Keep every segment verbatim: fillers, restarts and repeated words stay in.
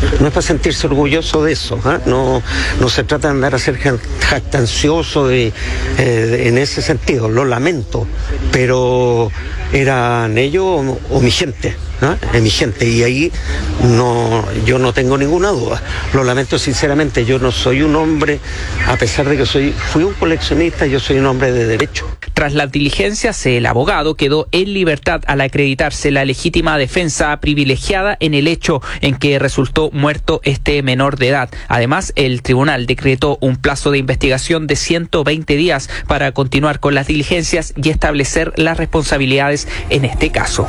no es para sentirse orgulloso de eso, ¿eh? no, no se trata de andar a ser jactancioso de, eh, en ese sentido, lo lamento, pero eran ellos o, o mi gente. ¿no? Es mi gente, y ahí no, yo no tengo ninguna duda. Lo lamento sinceramente, yo no soy un hombre, a pesar de que soy, fui un coleccionista, yo soy un hombre de derecho. Tras las diligencias, el abogado quedó en libertad al acreditarse la legítima defensa privilegiada en el hecho en que resultó muerto este menor de edad. Además, el tribunal decretó un plazo de investigación de ciento veinte días para continuar con las diligencias y establecer las responsabilidades en este caso.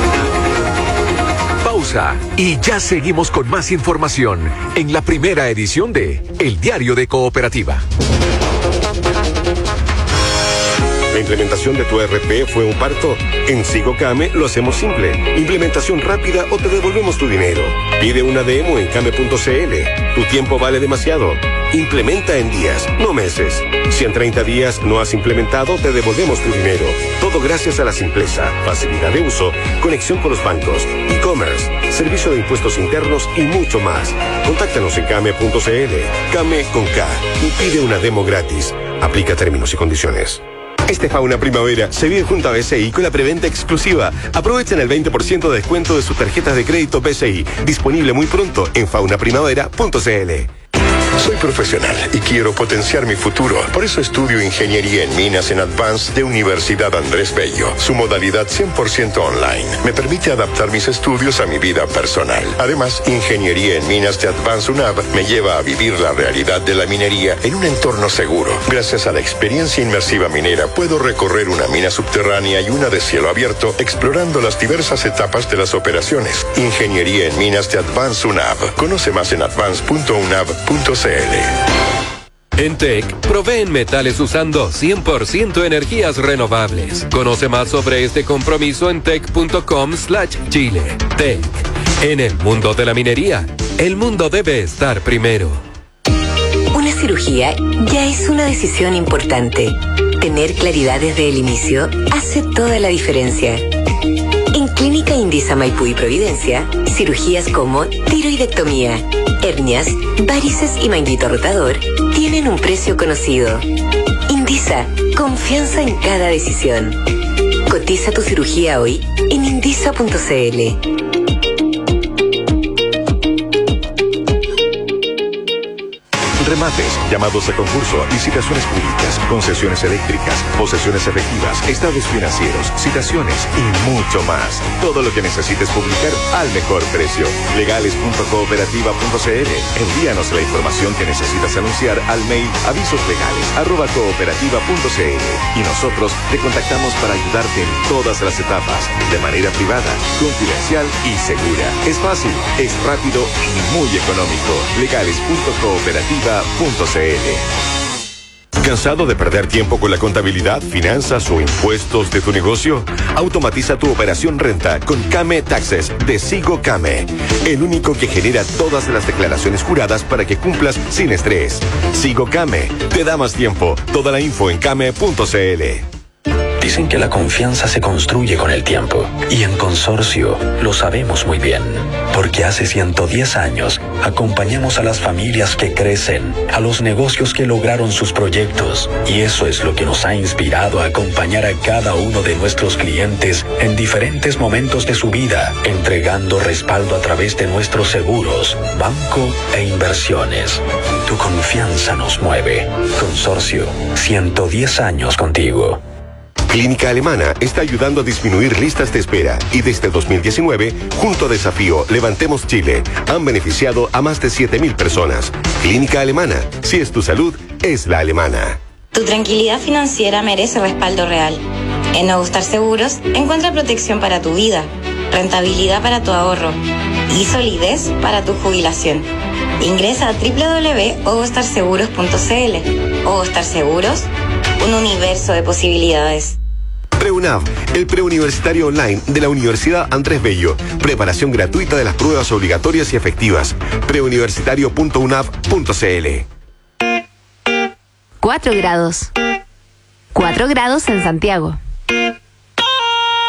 Pausa y ya seguimos con más información en la primera edición de El Diario de Cooperativa. ¿La implementación de tu E R P fue un parto? En SigoCame lo hacemos simple. Implementación rápida o te devolvemos tu dinero. Pide una demo en came punto c l. Tu tiempo vale demasiado. Implementa en días, no meses. Si en treinta días no has implementado, te devolvemos tu dinero. Todo gracias a la simpleza, facilidad de uso, conexión con los bancos, e-commerce, servicio de impuestos internos y mucho más. Contáctanos en came punto c l. Came con K. Y pide una demo gratis. Aplica términos y condiciones. Este Fauna Primavera se vive junto a B C I con la preventa exclusiva. Aprovechen el veinte por ciento de descuento de sus tarjetas de crédito B C I. Disponible muy pronto en fauna primavera punto c l. Soy profesional y quiero potenciar mi futuro. Por eso estudio Ingeniería en Minas en Advanced de Universidad Andrés Bello. Su modalidad cien por ciento online me permite adaptar mis estudios a mi vida personal. Además, Ingeniería en Minas de Advanced UNAV me lleva a vivir la realidad de la minería en un entorno seguro. Gracias a la experiencia inmersiva minera, puedo recorrer una mina subterránea y una de cielo abierto, explorando las diversas etapas de las operaciones. Ingeniería en Minas de Advanced UNAV. Conoce más en advanced punto unav punto c l. En T E C, proveen metales usando cien por ciento energías renovables. Conoce más sobre este compromiso en tec punto com slash chile. T E C. En el mundo de la minería, el mundo debe estar primero. Una cirugía ya es una decisión importante. Tener claridad desde el inicio hace toda la diferencia. En Clínica Indisa Maipú y Providencia, cirugías como tiroidectomía, hernias, varices y manguito rotador tienen un precio conocido. Indisa, confianza en cada decisión. Cotiza tu cirugía hoy en indisa punto c l. Remates, llamados a concurso, licitaciones públicas, concesiones eléctricas, posesiones efectivas, estados financieros, citaciones y mucho más. Todo lo que necesites publicar al mejor precio. legales punto cooperativa punto c l. Envíanos la información que necesitas anunciar al mail avisoslegales arroba cooperativa punto c l y nosotros te contactamos para ayudarte en todas las etapas, de manera privada, confidencial y segura. Es fácil, es rápido y muy económico. legales punto cooperativa punto c l. ¿Cansado de perder tiempo con la contabilidad, finanzas o impuestos de tu negocio? Automatiza tu operación renta con Came Taxes de SigoCame, el único que genera todas las declaraciones juradas para que cumplas sin estrés. SigoCame te da más tiempo. Toda la info en came punto c l. Dicen que la confianza se construye con el tiempo, y en Consorcio lo sabemos muy bien, porque hace ciento diez años acompañamos a las familias que crecen, a los negocios que lograron sus proyectos, y eso es lo que nos ha inspirado a acompañar a cada uno de nuestros clientes en diferentes momentos de su vida, entregando respaldo a través de nuestros seguros, banco e inversiones. Tu confianza nos mueve. Consorcio, ciento diez años contigo. Clínica Alemana está ayudando a disminuir listas de espera y desde dos mil diecinueve, junto a Desafío Levantemos Chile, han beneficiado a más de siete mil personas. Clínica Alemana, si es tu salud, es la alemana. Tu tranquilidad financiera merece respaldo real. En Ogostar Seguros encuentra protección para tu vida, rentabilidad para tu ahorro y solidez para tu jubilación. Ingresa a doble u doble u doble u punto ogostar seguros punto c l. Ogostar Seguros, un universo de posibilidades. PreUNAV, el preuniversitario online de la Universidad Andrés Bello. Preparación gratuita de las pruebas obligatorias y efectivas. preuniversitario punto unav punto c l. Cuatro grados. Cuatro grados en Santiago.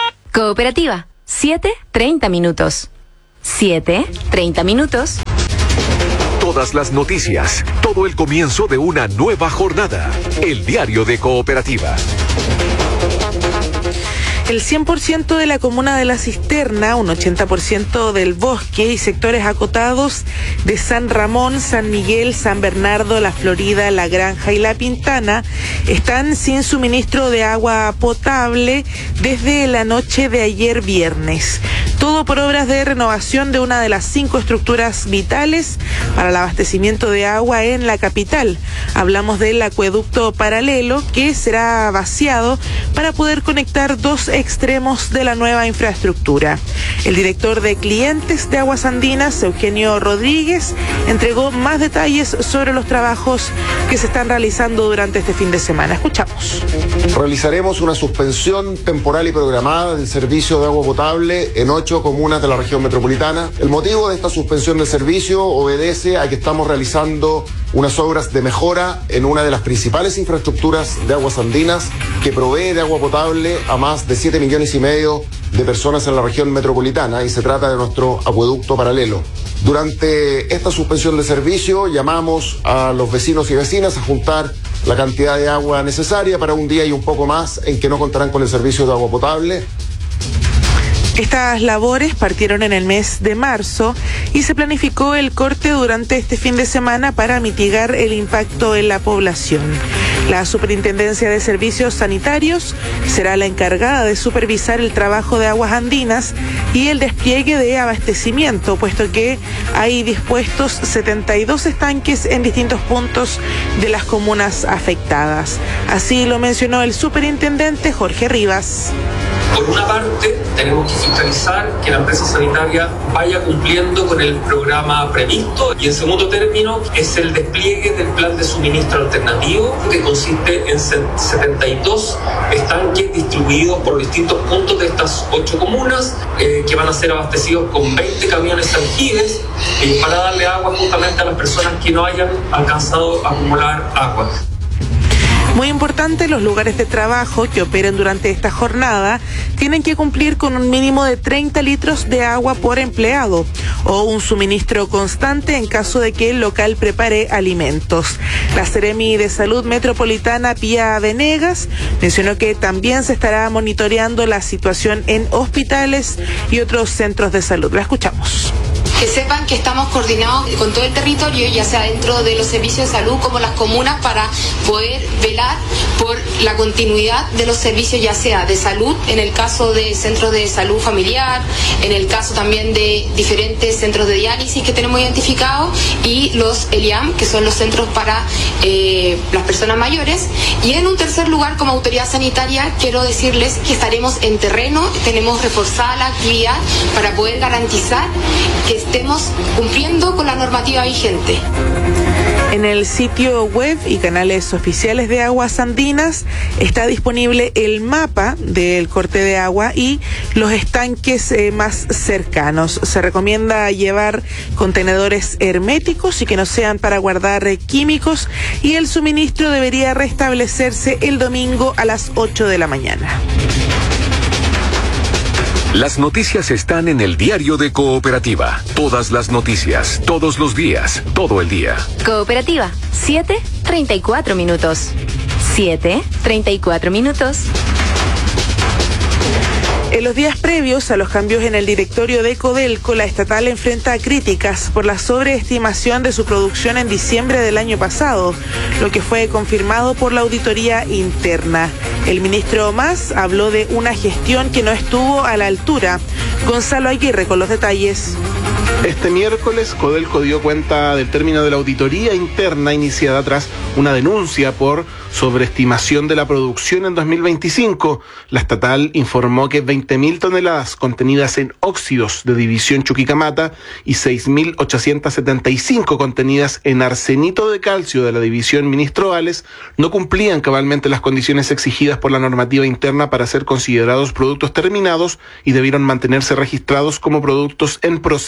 Cooperativa, siete, treinta minutos. Siete, treinta minutos. Todas las noticias, todo el comienzo de una nueva jornada. El Diario de Cooperativa. El cien por ciento de la comuna de La Cisterna, un ochenta por ciento del Bosque y sectores acotados de San Ramón, San Miguel, San Bernardo, La Florida, La Granja y La Pintana están sin suministro de agua potable desde la noche de ayer viernes. Todo por obras de renovación de una de las cinco estructuras vitales para el abastecimiento de agua en la capital. Hablamos del acueducto paralelo que será vaciado para poder conectar dos extremos de la nueva infraestructura. El director de clientes de Aguas Andinas, Eugenio Rodríguez, entregó más detalles sobre los trabajos que se están realizando durante este fin de semana. Escuchamos. Realizaremos una suspensión temporal y programada del servicio de agua potable en ocho comunas de la región metropolitana. El motivo de esta suspensión del servicio obedece a que estamos realizando unas obras de mejora en una de las principales infraestructuras de Aguas Andinas que provee de agua potable a más de siete millones y medio de personas en la región metropolitana, y se trata de nuestro acueducto paralelo. Durante esta suspensión de servicio llamamos a los vecinos y vecinas a juntar la cantidad de agua necesaria para un día y un poco más en que no contarán con el servicio de agua potable. Estas labores partieron en el mes de marzo y se planificó el corte durante este fin de semana para mitigar el impacto en la población. La Superintendencia de Servicios Sanitarios será la encargada de supervisar el trabajo de Aguas Andinas y el despliegue de abastecimiento, puesto que hay dispuestos setenta y dos estanques en distintos puntos de las comunas afectadas. Así lo mencionó el superintendente Jorge Rivas. Por una parte, tenemos que fiscalizar que la empresa sanitaria vaya cumpliendo con el programa previsto, y en segundo término es el despliegue del plan de suministro alternativo, que consiste en setenta y dos estanques distribuidos por distintos puntos de estas ocho comunas, eh, que van a ser abastecidos con veinte camiones aljibes eh, para darle agua justamente a las personas que no hayan alcanzado a acumular agua. Muy importante, los lugares de trabajo que operen durante esta jornada tienen que cumplir con un mínimo de treinta litros de agua por empleado o un suministro constante en caso de que el local prepare alimentos. La Seremi de Salud Metropolitana, Pía Venegas, mencionó que también se estará monitoreando la situación en hospitales y otros centros de salud. La escuchamos. Que sepan que estamos coordinados con todo el territorio, ya sea dentro de los servicios de salud como las comunas, para poder velar por la continuidad de los servicios, ya sea de salud, en el caso de centros de salud familiar, en el caso también de diferentes centros de diálisis que tenemos identificados, y los E L I A M, que son los centros para eh, las personas mayores. Y en un tercer lugar, como autoridad sanitaria, quiero decirles que estaremos en terreno, tenemos reforzada la actividad para poder garantizar que estemos cumpliendo con la normativa vigente. En el sitio web y canales oficiales de Aguas Andinas está disponible el mapa del corte de agua y los estanques eh, más cercanos. Se recomienda llevar contenedores herméticos y que no sean para guardar eh, químicos, y el suministro debería restablecerse el domingo a las ocho de la mañana. Las noticias están en el Diario de Cooperativa. Todas las noticias, todos los días, todo el día. Cooperativa, siete treinta y cuatro minutos. siete treinta y cuatro minutos. En los días previos a los cambios en el directorio de Codelco, la estatal enfrenta críticas por la sobreestimación de su producción en diciembre del año pasado, lo que fue confirmado por la auditoría interna. El ministro Mas habló de una gestión que no estuvo a la altura. Gonzalo Aguirre con los detalles. Este miércoles, Codelco dio cuenta del término de la auditoría interna iniciada tras una denuncia por sobreestimación de la producción en dos mil veinticinco. La estatal informó que veinte mil toneladas contenidas en óxidos de división Chuquicamata y seis mil ochocientas setenta y cinco contenidas en arsenito de calcio de la división Ministro Vales no cumplían cabalmente las condiciones exigidas por la normativa interna para ser considerados productos terminados y debieron mantenerse registrados como productos en proceso.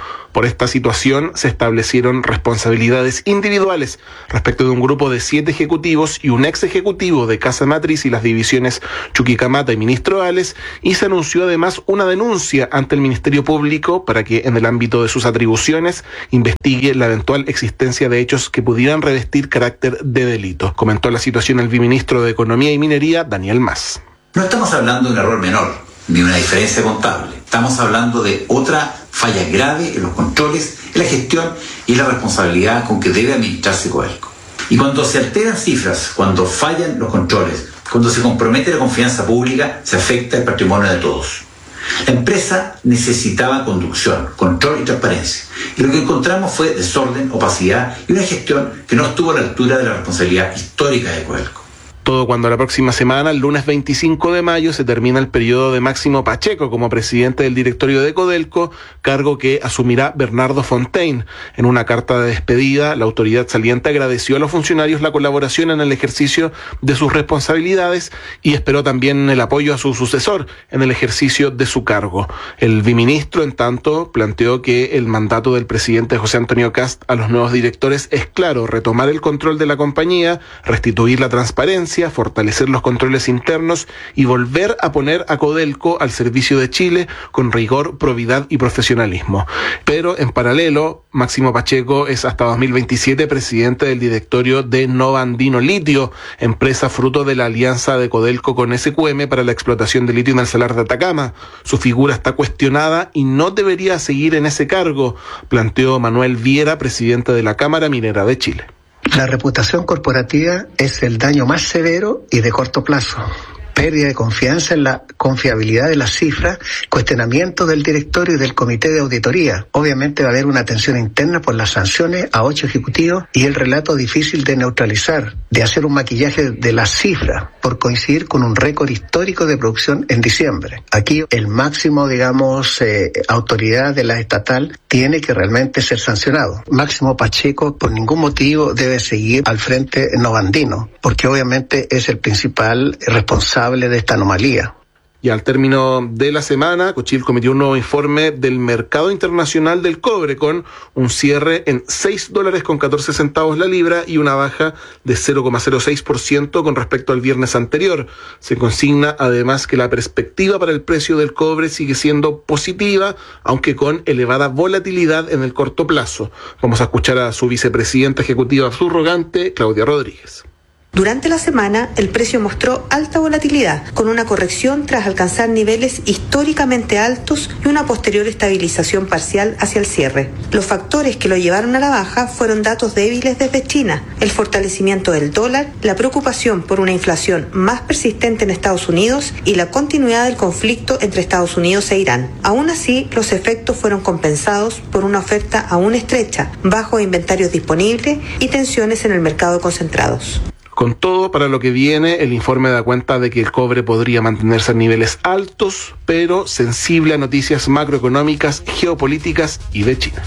Por esta situación se establecieron responsabilidades individuales respecto de un grupo de siete ejecutivos y un ex ejecutivo de Casa Matriz y las divisiones Chuquicamata y Ministro Ales, y se anunció además una denuncia ante el Ministerio Público para que en el ámbito de sus atribuciones investigue la eventual existencia de hechos que pudieran revestir carácter de delito. Comentó la situación el viceministro de Economía y Minería, Daniel Mas. No estamos hablando de un error menor, ni una diferencia contable. Estamos hablando de otra falla grave en los controles, en la gestión y la responsabilidad con que debe administrarse Codelco. Y cuando se alteran cifras, cuando fallan los controles, cuando se compromete la confianza pública, se afecta el patrimonio de todos. La empresa necesitaba conducción, control y transparencia. Y lo que encontramos fue desorden, opacidad y una gestión que no estuvo a la altura de la responsabilidad histórica de Codelco. Todo cuando la próxima semana, el lunes veinticinco de mayo, se termina el periodo de Máximo Pacheco como presidente del directorio de Codelco, cargo que asumirá Bernardo Fontaine. En una carta de despedida, la autoridad saliente agradeció a los funcionarios la colaboración en el ejercicio de sus responsabilidades y esperó también el apoyo a su sucesor en el ejercicio de su cargo. El viceministro, en tanto, planteó que el mandato del presidente José Antonio Kast a los nuevos directores es claro: retomar el control de la compañía, restituir la transparencia, fortalecer los controles internos y volver a poner a Codelco al servicio de Chile con rigor, probidad y profesionalismo. Pero en paralelo, Máximo Pacheco es hasta dos mil veintisiete presidente del directorio de Nova Andino Litio, empresa fruto de la alianza de Codelco con S Q M para la explotación de litio en el Salar de Atacama. Su figura está cuestionada y no debería seguir en ese cargo, planteó Manuel Viera, presidente de la Cámara Minera de Chile. La reputación corporativa es el daño más severo y de corto plazo. Pérdida de confianza en la confiabilidad de las cifras, cuestionamiento del directorio y del comité de auditoría. Obviamente va a haber una tensión interna por las sanciones a ocho ejecutivos y el relato difícil de neutralizar, de hacer un maquillaje de las cifras por coincidir con un récord histórico de producción en diciembre. Aquí el máximo, digamos, eh, autoridad de la estatal tiene que realmente ser sancionado. Máximo Pacheco por ningún motivo debe seguir al frente novandino, porque obviamente es el principal responsable de esta anomalía. Y al término de la semana, Cochilco emitió un nuevo informe del mercado internacional del cobre con un cierre en seis dólares con catorce centavos la libra y una baja de cero coma cero seis por ciento con respecto al viernes anterior. Se consigna además que la perspectiva para el precio del cobre sigue siendo positiva, aunque con elevada volatilidad en el corto plazo. Vamos a escuchar a su vicepresidenta ejecutiva subrogante, Claudia Rodríguez. Durante la semana, el precio mostró alta volatilidad, con una corrección tras alcanzar niveles históricamente altos y una posterior estabilización parcial hacia el cierre. Los factores que lo llevaron a la baja fueron datos débiles desde China, el fortalecimiento del dólar, la preocupación por una inflación más persistente en Estados Unidos y la continuidad del conflicto entre Estados Unidos e Irán. Aún así, los efectos fueron compensados por una oferta aún estrecha, bajos inventarios disponibles y tensiones en el mercado de concentrados. Con todo, para lo que viene, el informe da cuenta de que el cobre podría mantenerse a niveles altos, pero sensible a noticias macroeconómicas, geopolíticas y de China.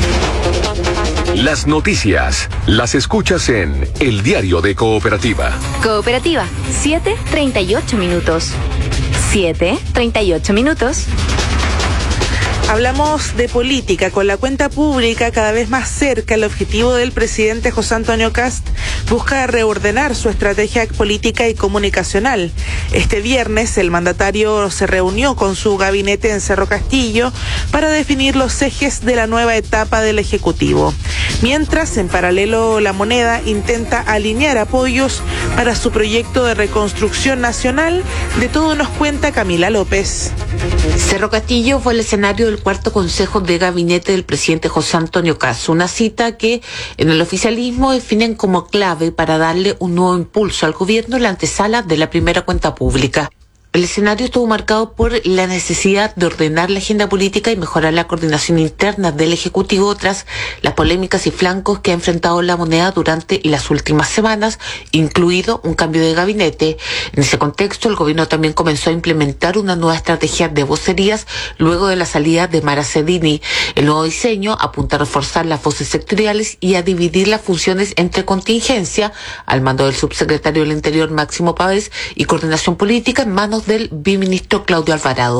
Las noticias las escuchas en El Diario de Cooperativa. Cooperativa, siete treinta y ocho minutos. siete treinta y ocho minutos. Hablamos de política. Con la cuenta pública cada vez más cerca, el objetivo del presidente José Antonio Kast busca reordenar su estrategia política y comunicacional. Este viernes el mandatario se reunió con su gabinete en Cerro Castillo para definir los ejes de la nueva etapa del Ejecutivo. Mientras, en paralelo, La Moneda intenta alinear apoyos para su proyecto de reconstrucción nacional. De todo nos cuenta Camila López. Cerro Castillo fue el escenario del cuarto consejo de gabinete del presidente José Antonio Kast, una cita que en el oficialismo definen como clave para darle un nuevo impulso al gobierno en la antesala de la primera cuenta pública. El escenario estuvo marcado por la necesidad de ordenar la agenda política y mejorar la coordinación interna del Ejecutivo tras las polémicas y flancos que ha enfrentado La Moneda durante las últimas semanas, incluido un cambio de gabinete. En ese contexto, el gobierno también comenzó a implementar una nueva estrategia de vocerías luego de la salida de Mara Cedini. El nuevo diseño apunta a reforzar las voces sectoriales y a dividir las funciones entre contingencia, al mando del subsecretario del Interior Máximo Pavés, y coordinación política en manos del viceministro Claudio Alvarado.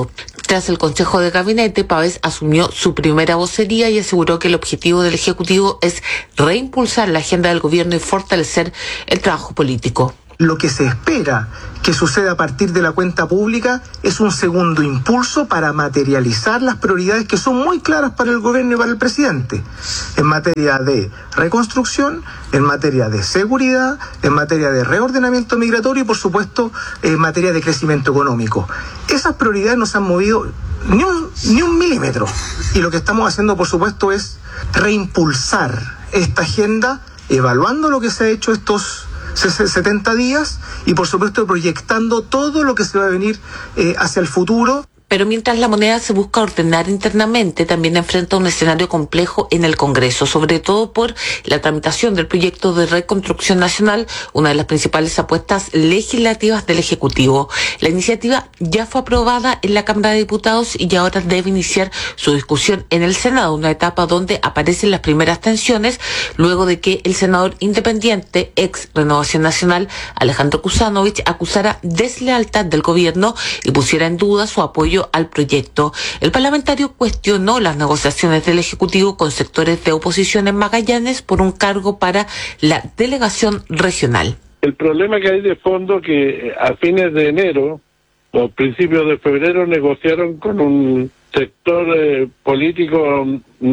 Tras el Consejo de Gabinete, Pavés asumió su primera vocería y aseguró que el objetivo del Ejecutivo es reimpulsar la agenda del gobierno y fortalecer el trabajo político. Lo que se espera que suceda a partir de la cuenta pública es un segundo impulso para materializar las prioridades que son muy claras para el gobierno y para el presidente, en materia de reconstrucción, en materia de seguridad, en materia de reordenamiento migratorio y, por supuesto, en materia de crecimiento económico. Esas prioridades no se han movido ni un, ni un milímetro, y lo que estamos haciendo, por supuesto, es reimpulsar esta agenda, evaluando lo que se ha hecho estos setenta días y, por supuesto, proyectando todo lo que se va a venir eh, hacia el futuro. Pero mientras la moneda se busca ordenar internamente, también enfrenta un escenario complejo en el Congreso, sobre todo por la tramitación del proyecto de reconstrucción nacional, una de las principales apuestas legislativas del Ejecutivo. La iniciativa ya fue aprobada en la Cámara de Diputados y ahora debe iniciar su discusión en el Senado, una etapa donde aparecen las primeras tensiones luego de que el senador independiente, ex Renovación Nacional, Alejandro Kuzanovich, acusara deslealtad del gobierno y pusiera en duda su apoyo al proyecto. El parlamentario cuestionó las negociaciones del Ejecutivo con sectores de oposición en Magallanes por un cargo para la delegación regional. El problema que hay de fondo que a fines de enero o principios de febrero negociaron con un sector eh, político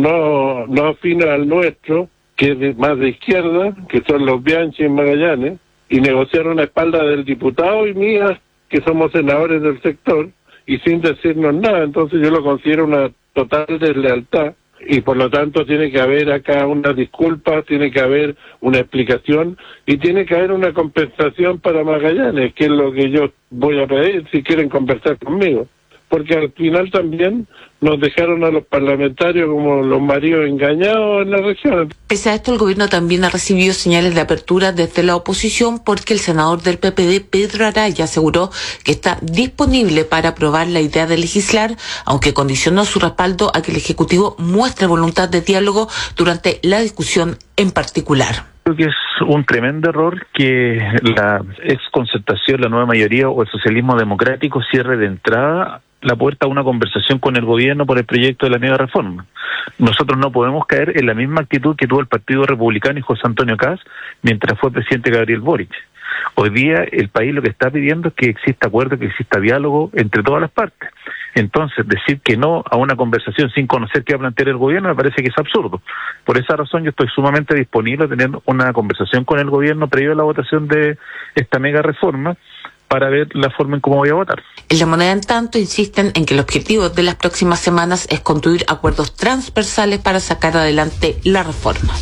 no, no afín al nuestro, que es de, más de izquierda, que son los Bianchi en Magallanes, y negociaron a espaldas del diputado y mía, que somos senadores del sector, y sin decirnos nada. Entonces yo lo considero una total deslealtad y por lo tanto tiene que haber acá una disculpa, tiene que haber una explicación y tiene que haber una compensación para Magallanes, que es lo que yo voy a pedir si quieren conversar conmigo, porque al final también nos dejaron a los parlamentarios como los maridos engañados en la región. Pese a esto, el gobierno también ha recibido señales de apertura desde la oposición porque el senador del P P D, Pedro Araya, aseguró que está disponible para aprobar la idea de legislar, aunque condicionó su respaldo a que el Ejecutivo muestre voluntad de diálogo durante la discusión en particular. Creo que es un tremendo error que la exconcertación, la nueva mayoría o el socialismo democrático cierre de entrada la puerta a una conversación con el gobierno por el proyecto de la nueva reforma. Nosotros no podemos caer en la misma actitud que tuvo el Partido Republicano y José Antonio Kast mientras fue presidente Gabriel Boric. Hoy día el país lo que está pidiendo es que exista acuerdo, que exista diálogo entre todas las partes. Entonces, decir que no a una conversación sin conocer qué va a plantear el gobierno me parece que es absurdo. Por esa razón yo estoy sumamente disponible a tener una conversación con el gobierno previo a la votación de esta mega reforma para ver la forma en cómo voy a votar. En La Moneda, en tanto, insisten en que el objetivo de las próximas semanas es construir acuerdos transversales para sacar adelante la reforma.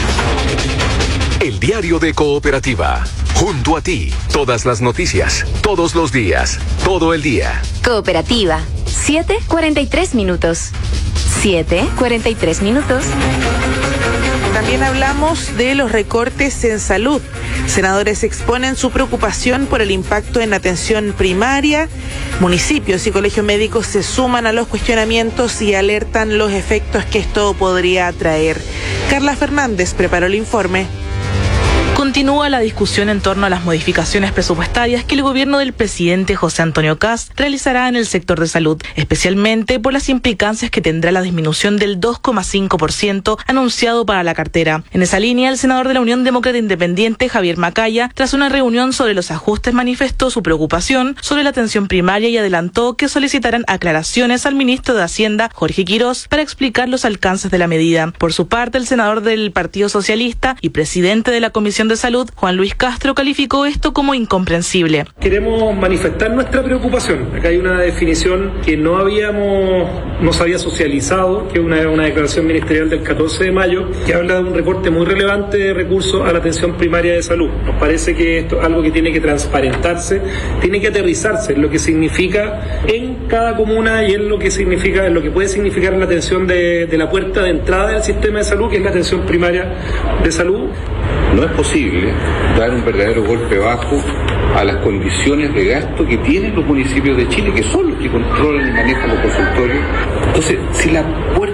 El diario de Cooperativa. Junto a ti, todas las noticias, todos los días, todo el día. Cooperativa, siete cuarenta y tres minutos. siete cuarenta y tres minutos. También hablamos de los recortes en salud. Senadores exponen su preocupación por el impacto en atención primaria. Municipios y colegios médicos se suman a los cuestionamientos y alertan los efectos que esto podría traer. Carla Fernández preparó el informe. Continúa la discusión en torno a las modificaciones presupuestarias que el gobierno del presidente José Antonio Kast realizará en el sector de salud, especialmente por las implicancias que tendrá la disminución del dos coma cinco por ciento anunciado para la cartera. En esa línea, el senador de la Unión Demócrata Independiente, Javier Macaya, tras una reunión sobre los ajustes, manifestó su preocupación sobre la atención primaria y adelantó que solicitarán aclaraciones al ministro de Hacienda, Jorge Quirós, para explicar los alcances de la medida. Por su parte, el senador del Partido Socialista y presidente de la Comisión de Salud, Juan Luis Castro, calificó esto como incomprensible. Queremos manifestar nuestra preocupación. Acá hay una definición que no habíamos, no se había socializado, que es una, una declaración ministerial del catorce de mayo, que habla de un recorte muy relevante de recursos a la atención primaria de salud. Nos parece que esto es algo que tiene que transparentarse, tiene que aterrizarse en lo que significa en cada comuna y en lo que significa, en lo que puede significar la atención de, de la puerta de entrada del sistema de salud, que es la atención primaria de salud. No es posible dar un verdadero golpe bajo a las condiciones de gasto que tienen los municipios de Chile, que son los que controlan y manejan los consultorios. Entonces, si la puerta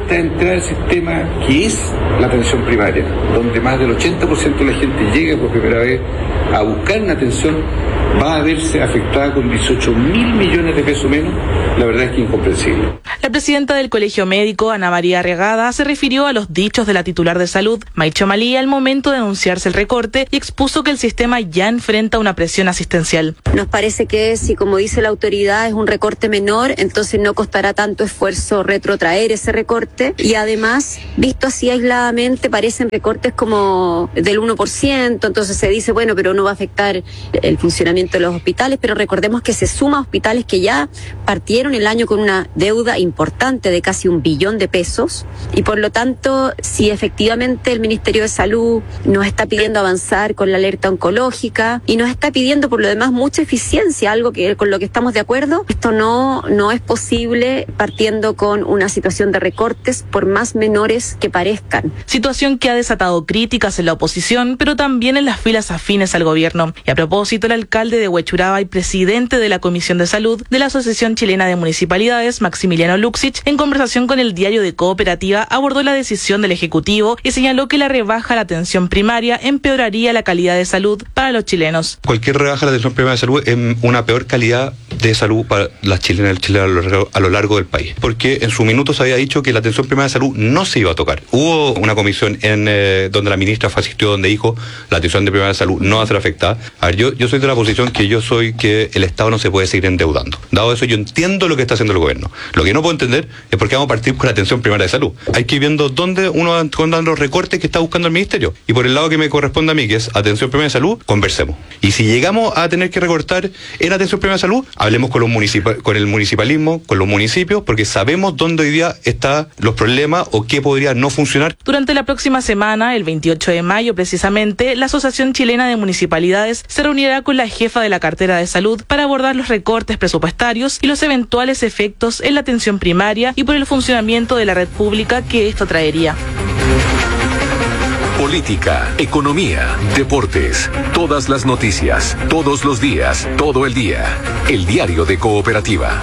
puerta de entrada del sistema que es la atención primaria, donde más del ochenta por ciento de la gente llega por primera vez a buscar una atención, va a verse afectada con dieciocho mil millones de pesos menos, la verdad es que incomprensible. La presidenta del Colegio Médico, Ana María Arriagada, se refirió a los dichos de la titular de Salud, Maicho Malí, al momento de anunciarse el recorte y expuso que el sistema ya enfrenta una presión asistencial. Nos parece que si, como dice la autoridad, es un recorte menor, entonces no costará tanto esfuerzo retrotraer ese recorte y además, visto así aisladamente, parecen recortes como del uno por ciento, entonces se dice, bueno, pero no va a afectar el funcionamiento de los hospitales, pero recordemos que se suma a hospitales que ya partieron el año con una deuda importante de casi un billón de pesos y por lo tanto, si efectivamente el Ministerio de Salud nos está pidiendo avanzar con la alerta oncológica y nos está pidiendo por lo demás mucha eficiencia, algo que con lo que estamos de acuerdo, esto no, no es posible partiendo con una situación de recortes por más menores que parezcan. Situación que ha desatado críticas en la oposición, pero también en las filas afines al gobierno. Y a propósito, el alcalde de Huechuraba y presidente de la Comisión de Salud de la Asociación Chilena de Municipalidades, Maximiliano Luxich, en conversación con el diario de Cooperativa, abordó la decisión del Ejecutivo y señaló que la rebaja a la atención primaria empeoraría la calidad de salud para los chilenos. Cualquier rebaja a la atención primaria de salud es una peor calidad de salud para las chilenas y el chileno a lo, largo, a lo largo del país, porque en su minuto se había dicho que la atención primaria de salud no se iba a tocar. Hubo una comisión en eh, donde la ministra asistió, donde dijo la atención de primaria de salud no va a ser afectada. A ver, yo, yo soy de la posición que yo soy que el Estado no se puede seguir endeudando. Dado eso, yo entiendo lo que está haciendo el gobierno. Lo que no puedo entender es por qué vamos a partir con la atención primaria de salud. Hay que ir viendo dónde uno va encontrando los recortes que está buscando el ministerio. Y por el lado que me corresponde a mí, que es atención primaria de salud, conversemos. Y si llegamos a tener que recortar en atención primaria de salud, hablemos con los municipa- con el municipalismo, con los municipios, porque sabemos dónde hoy día están los problemas o qué podría no funcionar. Durante la próxima semana, el veintiocho de mayo precisamente, la Asociación Chilena de Municipalidades se reunirá con la jefa de la cartera de salud para abordar los recortes presupuestarios y los eventuales efectos en la atención primaria y por el funcionamiento de la red pública que esto traería. Política, economía, deportes, todas las noticias, todos los días, todo el día. El diario de Cooperativa.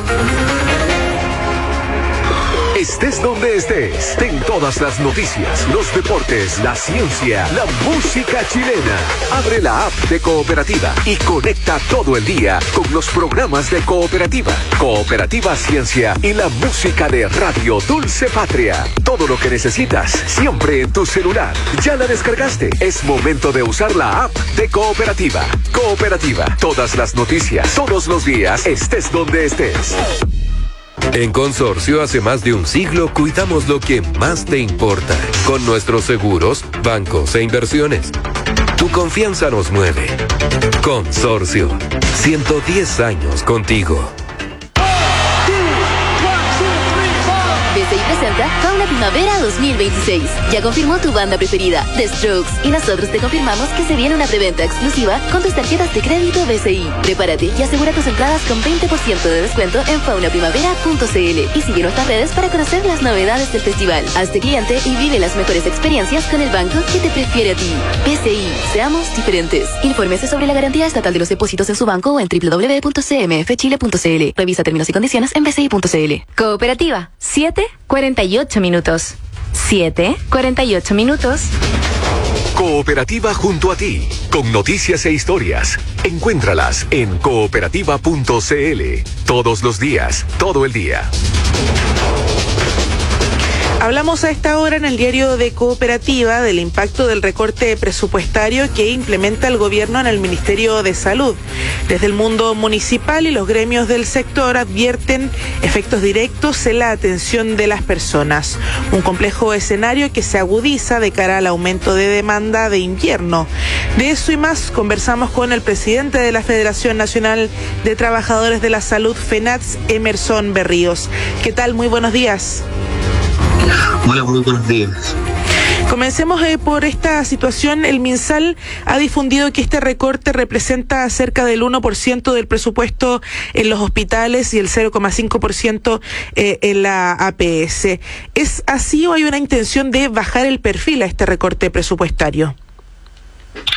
Estés donde estés, ten todas las noticias, los deportes, la ciencia, la música chilena. Abre la app de Cooperativa y conecta todo el día con los programas de Cooperativa, Cooperativa Ciencia y la música de Radio Dulce Patria. Todo lo que necesitas, siempre en tu celular. ¿Ya la descargaste? Es momento de usar la app de Cooperativa. Cooperativa, todas las noticias, todos los días, estés donde estés. En Consorcio, hace más de un siglo, cuidamos lo que más te importa. Con nuestros seguros, bancos e inversiones. Tu confianza nos mueve. Consorcio, ciento diez años contigo. B C I presenta Fauna Primavera dos mil veintiséis. Ya confirmó tu banda preferida, The Strokes, y nosotros te confirmamos que se viene una preventa exclusiva con tus tarjetas de crédito B C I. Prepárate y asegura tus entradas con veinte por ciento de descuento en fauna primavera punto c l y sigue nuestras redes para conocer las novedades del festival. Hazte cliente y vive las mejores experiencias con el banco que te prefiere a ti. B C I, seamos diferentes. Infórmese sobre la garantía estatal de los depósitos en su banco o en doble u doble u doble u punto c m f chile punto c l. Revisa términos y condiciones en b c i punto c l. Cooperativa, siete cuarenta y ocho minutos. siete cuarenta y ocho minutos. Cooperativa junto a ti, con noticias e historias. Encuéntralas en cooperativa punto c l. Todos los días, todo el día. Hablamos a esta hora en el diario de Cooperativa del impacto del recorte presupuestario que implementa el gobierno en el Ministerio de Salud. Desde el mundo municipal y los gremios del sector advierten efectos directos en la atención de las personas. Un complejo escenario que se agudiza de cara al aumento de demanda de invierno. De eso y más conversamos con el presidente de la Federación Nacional de Trabajadores de la Salud, FENATS, Emerson Berríos. ¿Qué tal? Muy buenos días. Hola, muy buenos días. Comencemos eh, por esta situación. El MinSal ha difundido que este recorte representa cerca del uno por ciento del presupuesto en los hospitales y el cero coma cinco por ciento eh, en la A P S. ¿Es así o hay una intención de bajar el perfil a este recorte presupuestario?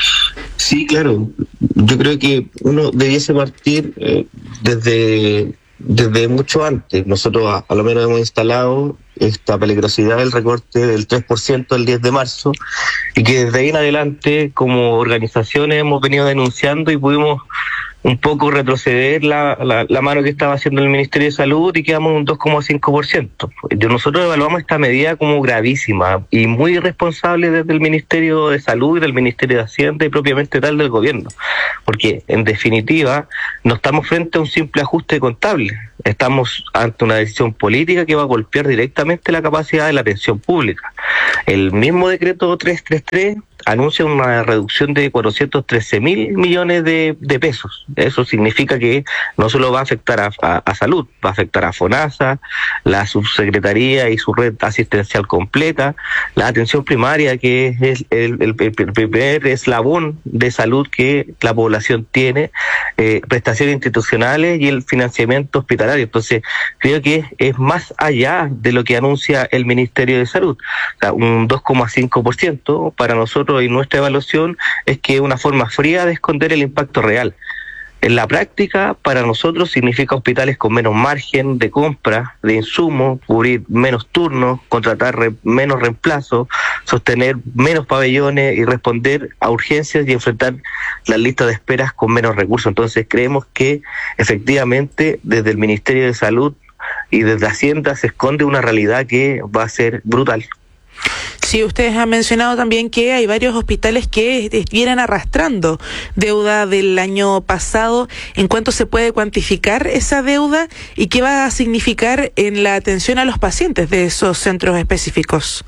Sí, claro. Yo creo que uno debiese partir eh, desde desde mucho antes. Nosotros a, a lo menos hemos instalado esta peligrosidad del recorte del tres por ciento el diez de marzo y que desde ahí en adelante como organizaciones hemos venido denunciando y pudimos un poco retroceder la, la, la mano que estaba haciendo el Ministerio de Salud y quedamos en un dos coma cinco por ciento. Nosotros evaluamos esta medida como gravísima y muy irresponsable desde el Ministerio de Salud y del Ministerio de Hacienda y propiamente tal del gobierno, porque en definitiva no estamos frente a un simple ajuste contable, estamos ante una decisión política que va a golpear directamente la capacidad de la atención pública. El mismo decreto trescientos treinta y tres anuncia una reducción de cuatrocientos trece mil millones de, de pesos. Eso significa que no solo va a afectar a, a, a salud, va a afectar a FONASA, la subsecretaría y su red asistencial completa, la atención primaria, que es el, el, el, el primer eslabón de salud que la población tiene, eh, prestaciones institucionales y el financiamiento hospitalario. Entonces, creo que es, es más allá de lo que anuncia el Ministerio de Salud. O sea, un dos coma cinco por ciento para nosotros y nuestra evaluación es que es una forma fría de esconder el impacto real. En la práctica, para nosotros significa hospitales con menos margen de compra de insumos, cubrir menos turnos, contratar re, menos reemplazos, sostener menos pabellones y responder a urgencias y enfrentar las listas de esperas con menos recursos. Entonces creemos que efectivamente desde el Ministerio de Salud y desde Hacienda se esconde una realidad que va a ser brutal. Sí, ustedes han mencionado también que hay varios hospitales que vienen arrastrando deuda del año pasado. ¿En cuánto se puede cuantificar esa deuda y qué va a significar en la atención a los pacientes de esos centros específicos?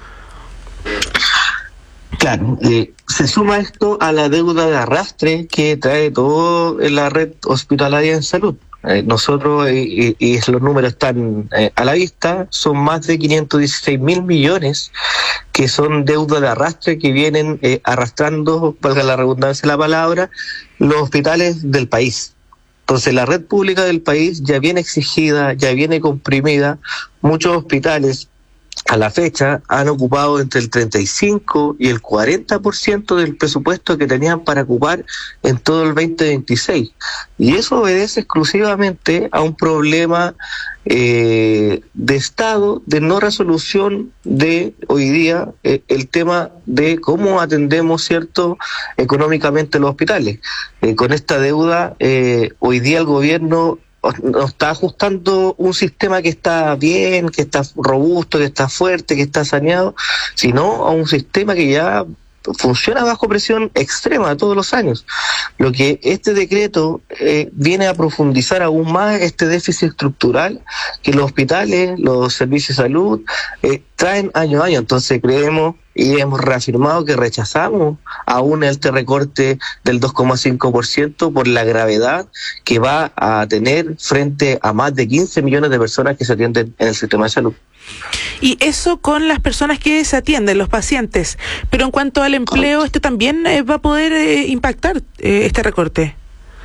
Claro, eh, se suma esto a la deuda de arrastre que trae toda la red hospitalaria en salud. Eh, nosotros, eh, y, y los números están eh, a la vista, son más de quinientos dieciséis mil millones que son deuda de arrastre que vienen eh, arrastrando, valga la redundancia de la palabra, los hospitales del país. Entonces la red pública del país ya viene exigida, ya viene comprimida. Muchos hospitales a la fecha han ocupado entre el treinta y cinco y el cuarenta por ciento del presupuesto que tenían para ocupar en todo el veinte veintiséis. Y eso obedece exclusivamente a un problema eh, de Estado, de no resolución de hoy día eh, el tema de cómo atendemos, cierto, económicamente los hospitales. Eh, con esta deuda, eh, hoy día el gobierno nos está ajustando un sistema que está bien, que está robusto, que está fuerte, que está saneado, sino a un sistema que ya funciona bajo presión extrema todos los años. Lo que este decreto eh, viene a profundizar aún más este déficit estructural que los hospitales, los servicios de salud eh, traen año a año. Entonces creemos y hemos reafirmado que rechazamos aún este recorte del dos coma cinco por ciento por la gravedad que va a tener frente a más de quince millones de personas que se atienden en el sistema de salud. Y eso con las personas que se atienden, los pacientes. Pero en cuanto al empleo, ¿este también eh, va a poder eh, impactar eh, este recorte?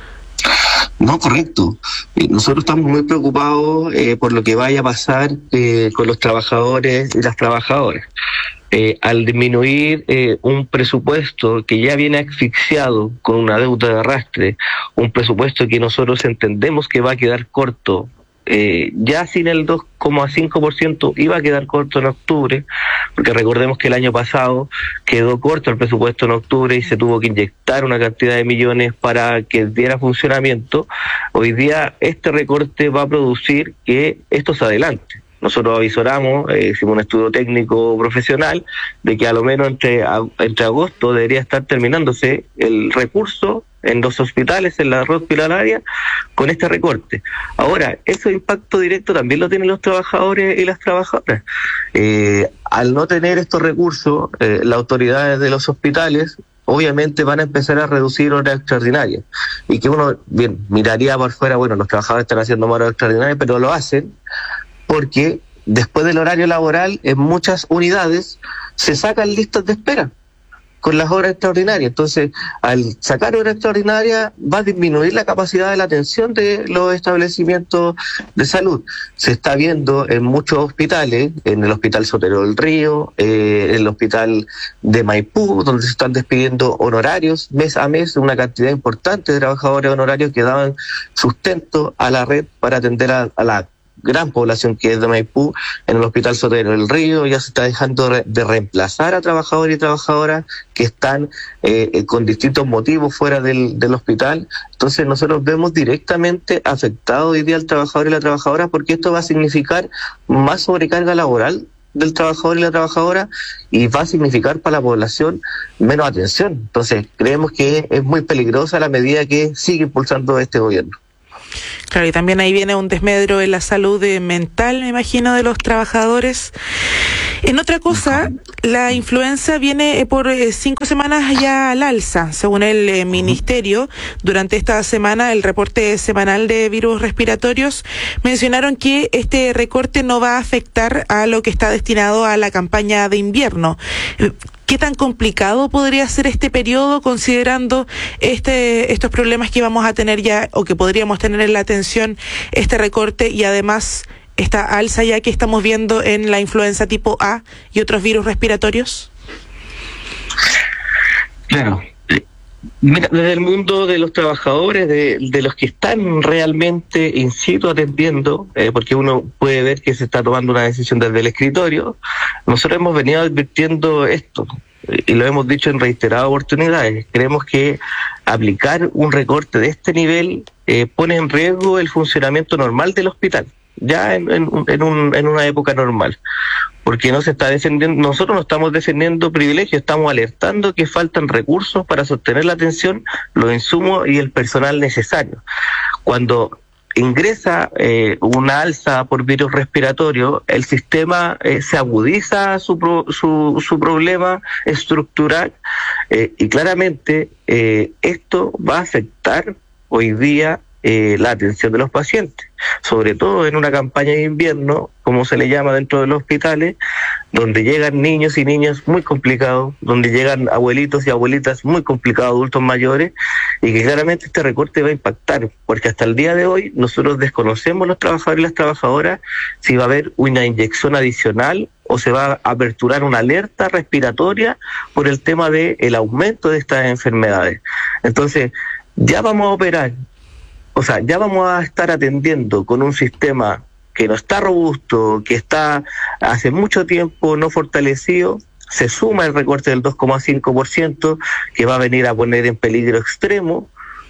No, correcto. Eh, nosotros estamos muy preocupados eh, por lo que vaya a pasar eh, con los trabajadores y las trabajadoras. Eh, al disminuir eh, un presupuesto que ya viene asfixiado con una deuda de arrastre, un presupuesto que nosotros entendemos que va a quedar corto, eh, ya sin el dos coma cinco por ciento iba a quedar corto en octubre, porque recordemos que el año pasado quedó corto el presupuesto en octubre y se tuvo que inyectar una cantidad de millones para que diera funcionamiento. Hoy día este recorte va a producir que esto se adelante. Nosotros avisoramos, eh, hicimos un estudio técnico profesional de que a lo menos entre, a, entre agosto debería estar terminándose el recurso en los hospitales, en la red hospitalaria, con este recorte. Ahora, ese impacto directo también lo tienen los trabajadores y las trabajadoras. Eh, al no tener estos recursos, eh, las autoridades de los hospitales obviamente van a empezar a reducir horas extraordinarias. Y que uno, bien, miraría por fuera, bueno, los trabajadores están haciendo más horas extraordinarias, pero lo hacen porque después del horario laboral en muchas unidades se sacan listas de espera. con las horas extraordinarias. Entonces, al sacar horas extraordinarias, va a disminuir la capacidad de la atención de los establecimientos de salud. Se está viendo en muchos hospitales, en el Hospital Sotero del Río, eh, en el Hospital de Maipú, donde se están despidiendo honorarios mes a mes, una cantidad importante de trabajadores honorarios que daban sustento a la red para atender a, a la gran población que es de Maipú. En el Hospital Sotero del Río ya se está dejando re, de reemplazar a trabajadores y trabajadoras que están eh, con distintos motivos fuera del, del hospital. Entonces nosotros vemos directamente afectado hoy día al trabajador y la trabajadora, porque esto va a significar más sobrecarga laboral del trabajador y la trabajadora y va a significar para la población menos atención. Entonces creemos que es muy peligrosa la medida que sigue impulsando este gobierno. Claro, y también ahí viene un desmedro en la salud mental, me imagino, de los trabajadores. En otra cosa, la influenza viene por eh, cinco semanas ya al alza, según el eh, ministerio. Durante esta semana, el reporte semanal de virus respiratorios mencionaron que este recorte no va a afectar a lo que está destinado a la campaña de invierno. ¿Qué tan complicado podría ser este periodo, considerando este estos problemas que vamos a tener ya, o que podríamos tener en la atención, este recorte y además esta alza ya que estamos viendo en la influenza tipo A y otros virus respiratorios? Claro. Mira, desde el mundo de los trabajadores, de, de los que están realmente in situ atendiendo, eh, porque uno puede ver que se está tomando una decisión desde el escritorio, nosotros hemos venido advirtiendo esto y lo hemos dicho en reiteradas oportunidades. Creemos que aplicar un recorte de este nivel eh, pone en riesgo el funcionamiento normal del hospital, ya en, en, en, un, en una época normal, porque no se está defendiendo, nosotros no estamos defendiendo privilegios, estamos alertando que faltan recursos para sostener la atención, los insumos y el personal necesario. Cuando ingresa eh, una alza por virus respiratorio, el sistema eh, se agudiza su, pro, su, su problema estructural eh, y claramente eh, esto va a afectar hoy día Eh, la atención de los pacientes, sobre todo en una campaña de invierno, como se le llama dentro de los hospitales, donde llegan niños y niñas muy complicados, donde llegan abuelitos y abuelitas muy complicados, adultos mayores, y que claramente este recorte va a impactar, porque hasta el día de hoy nosotros desconocemos los trabajadores y las trabajadoras si va a haber una inyección adicional o se va a aperturar una alerta respiratoria por el tema del aumento de estas enfermedades. Entonces, ya vamos a operar, o sea, ya vamos a estar atendiendo con un sistema que no está robusto, que está hace mucho tiempo no fortalecido. Se suma el recorte del dos coma cinco por ciento que va a venir a poner en peligro extremo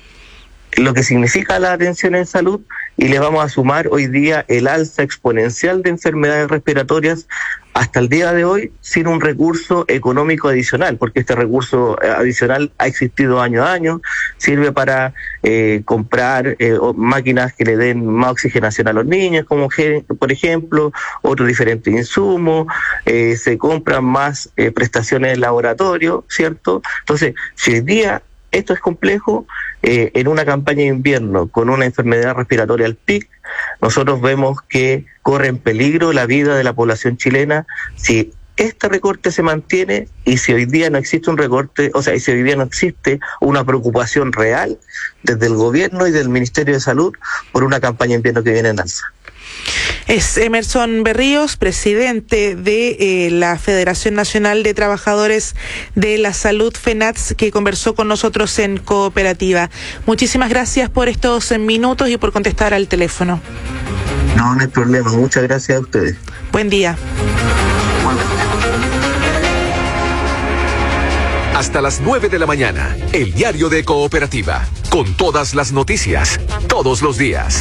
lo que significa la atención en salud, y le vamos a sumar hoy día el alza exponencial de enfermedades respiratorias hasta el día de hoy sin un recurso económico adicional, porque este recurso adicional ha existido año a año, sirve para eh, comprar eh, máquinas que le den más oxigenación a los niños, como por ejemplo, otros diferentes insumos, eh, se compran más eh, prestaciones en laboratorio, ¿cierto? Entonces, si hoy día esto es complejo, eh, en una campaña de invierno con una enfermedad respiratoria al pic, nosotros vemos que corre en peligro la vida de la población chilena si este recorte se mantiene y si hoy día no existe un recorte, o sea, y si hoy día no existe una preocupación real desde el gobierno y del Ministerio de Salud por una campaña de invierno que viene en alza. Es Emerson Berríos, presidente de eh, la Federación Nacional de Trabajadores de la Salud, FENATS, que conversó con nosotros en Cooperativa. Muchísimas gracias por estos minutos y por contestar al teléfono. No, no hay problema. Muchas gracias a ustedes. Buen día. Hasta las nueve de la mañana, el diario de Cooperativa, con todas las noticias, todos los días.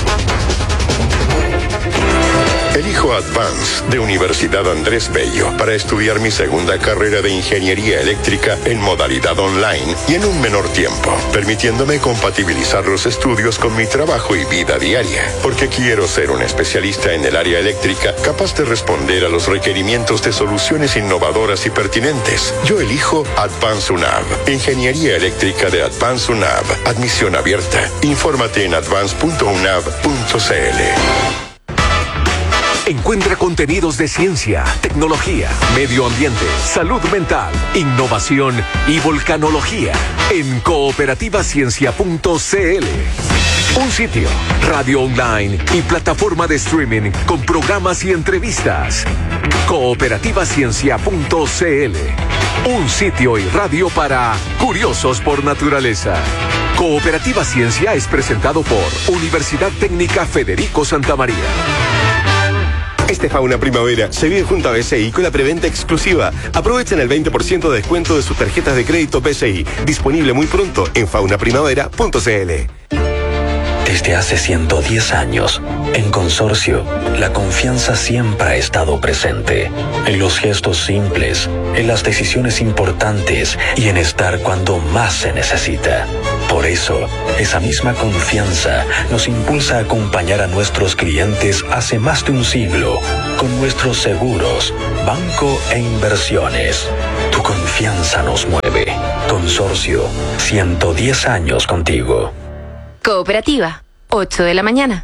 Elijo Advance de Universidad Andrés Bello para estudiar mi segunda carrera de ingeniería eléctrica en modalidad online y en un menor tiempo, permitiéndome compatibilizar los estudios con mi trabajo y vida diaria, porque quiero ser un especialista en el área eléctrica capaz de responder a los requerimientos de soluciones innovadoras y pertinentes. Yo elijo Advance UNAV, ingeniería eléctrica de Advance UNAV, admisión abierta. Infórmate en advance punto unav punto c l. Encuentra contenidos de ciencia, tecnología, medio ambiente, salud mental, innovación y volcanología en cooperativa ciencia punto c l. Un sitio, radio online y plataforma de streaming con programas y entrevistas. cooperativa ciencia punto c l. Un sitio y radio para curiosos por naturaleza. Cooperativa Ciencia es presentado por Universidad Técnica Federico Santa María. Este Fauna Primavera se vive junto a B C I con la preventa exclusiva. Aprovechen el veinte por ciento de descuento de sus tarjetas de crédito B C I. Disponible muy pronto en fauna primavera punto c l. Desde hace ciento diez años, en Consorcio, la confianza siempre ha estado presente. En los gestos simples, en las decisiones importantes y en estar cuando más se necesita. Por eso, esa misma confianza nos impulsa a acompañar a nuestros clientes hace más de un siglo con nuestros seguros, banco e inversiones. Tu confianza nos mueve. Consorcio, ciento diez años contigo. Cooperativa, ocho de la mañana.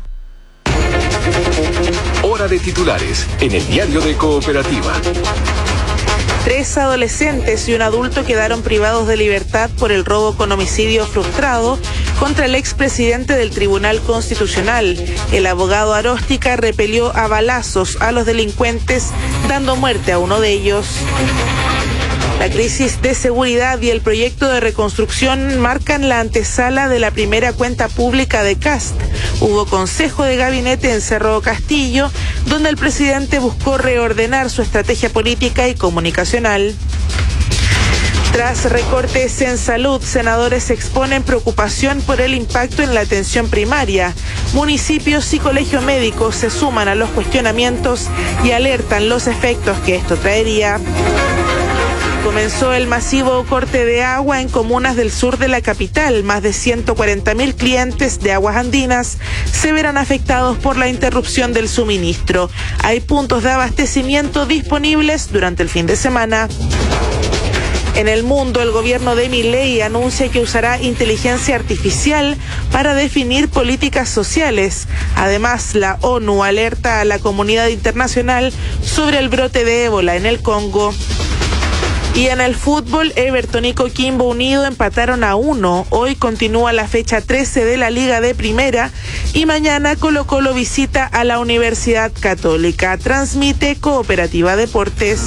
Hora de titulares en el diario de Cooperativa. Tres adolescentes y un adulto quedaron privados de libertad por el robo con homicidio frustrado contra el expresidente del Tribunal Constitucional. El abogado Aróstica repelió a balazos a los delincuentes, dando muerte a uno de ellos. La crisis de seguridad y el proyecto de reconstrucción marcan la antesala de la primera cuenta pública de Kast. Hubo consejo de gabinete en Cerro Castillo, donde el presidente buscó reordenar su estrategia política y comunicacional. Tras recortes en salud, senadores exponen preocupación por el impacto en la atención primaria. Municipios y colegio médico se suman a los cuestionamientos y alertan los efectos que esto traería. Comenzó el masivo corte de agua en comunas del sur de la capital. Más de ciento cuarenta mil clientes de aguas andinas se verán afectados por la interrupción del suministro. Hay puntos de abastecimiento disponibles durante el fin de semana. En el mundo, el gobierno de Milei anuncia que usará inteligencia artificial para definir políticas sociales. Además, la ONU alerta a la comunidad internacional sobre el brote de ébola en el Congo. Y en el fútbol, Everton y Coquimbo Unido empataron a uno. Hoy continúa la fecha trece de la Liga de Primera y mañana Colo-Colo visita a la Universidad Católica. Transmite Cooperativa Deportes.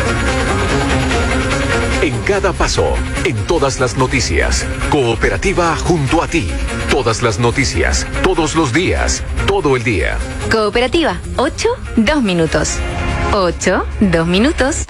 En cada paso, en todas las noticias, Cooperativa junto a ti. Todas las noticias, todos los días, todo el día. Cooperativa, ocho, dos minutos. ocho, dos minutos.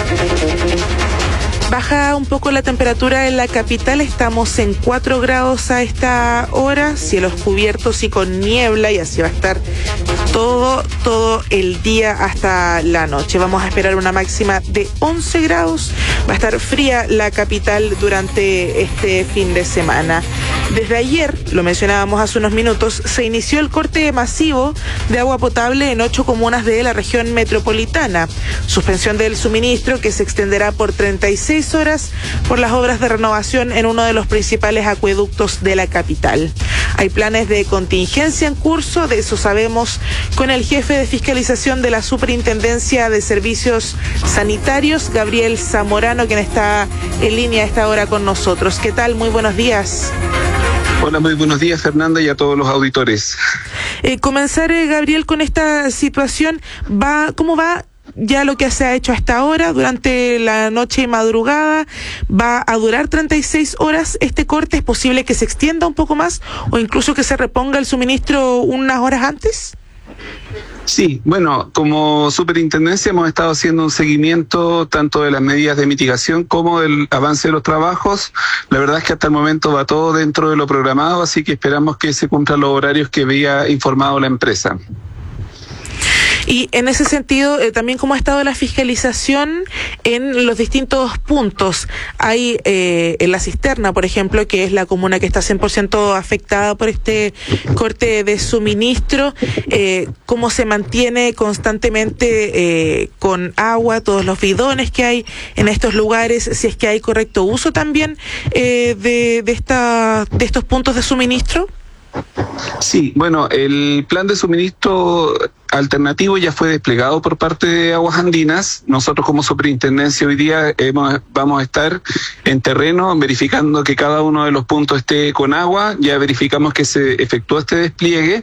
Baja un poco la temperatura en la capital, estamos en cuatro grados a esta hora, cielos cubiertos y con niebla, y así va a estar todo, todo el día hasta la noche. Vamos a esperar una máxima de once grados, va a estar fría la capital durante este fin de semana. Desde ayer, lo mencionábamos hace unos minutos, se inició el corte masivo de agua potable en ocho comunas de la región metropolitana. Suspensión del suministro que se extenderá por treinta y seis horas por las obras de renovación en uno de los principales acueductos de la capital. Hay planes de contingencia en curso, de eso sabemos con el jefe de fiscalización de la Superintendencia de Servicios Sanitarios, Gabriel Zamorano, quien está en línea a esta hora con nosotros. ¿Qué tal? Muy buenos días. Hola, muy buenos días, Fernanda, y a todos los auditores. Eh, comenzar, eh, Gabriel, con esta situación, va, ¿cómo va ya lo que se ha hecho hasta ahora durante la noche y madrugada? ¿Va a durar treinta y seis horas este corte? ¿Es posible que se extienda un poco más o incluso que se reponga el suministro unas horas antes? Sí, bueno, como superintendencia hemos estado haciendo un seguimiento tanto de las medidas de mitigación como del avance de los trabajos. La verdad es que hasta el momento va todo dentro de lo programado, así que esperamos que se cumplan los horarios que había informado la empresa. Y en ese sentido, eh, también cómo ha estado la fiscalización en los distintos puntos. Hay eh, en La Cisterna, por ejemplo, que es la comuna que está cien por ciento afectada por este corte de suministro, eh, cómo se mantiene constantemente eh, con agua, todos los bidones que hay en estos lugares, si es que hay correcto uso también eh, de, de, esta, de estos puntos de suministro. Sí, bueno, el plan de suministro alternativo ya fue desplegado por parte de Aguas Andinas. Nosotros como superintendencia hoy día hemos, vamos a estar en terreno verificando que cada uno de los puntos esté con agua. Ya verificamos que se efectuó este despliegue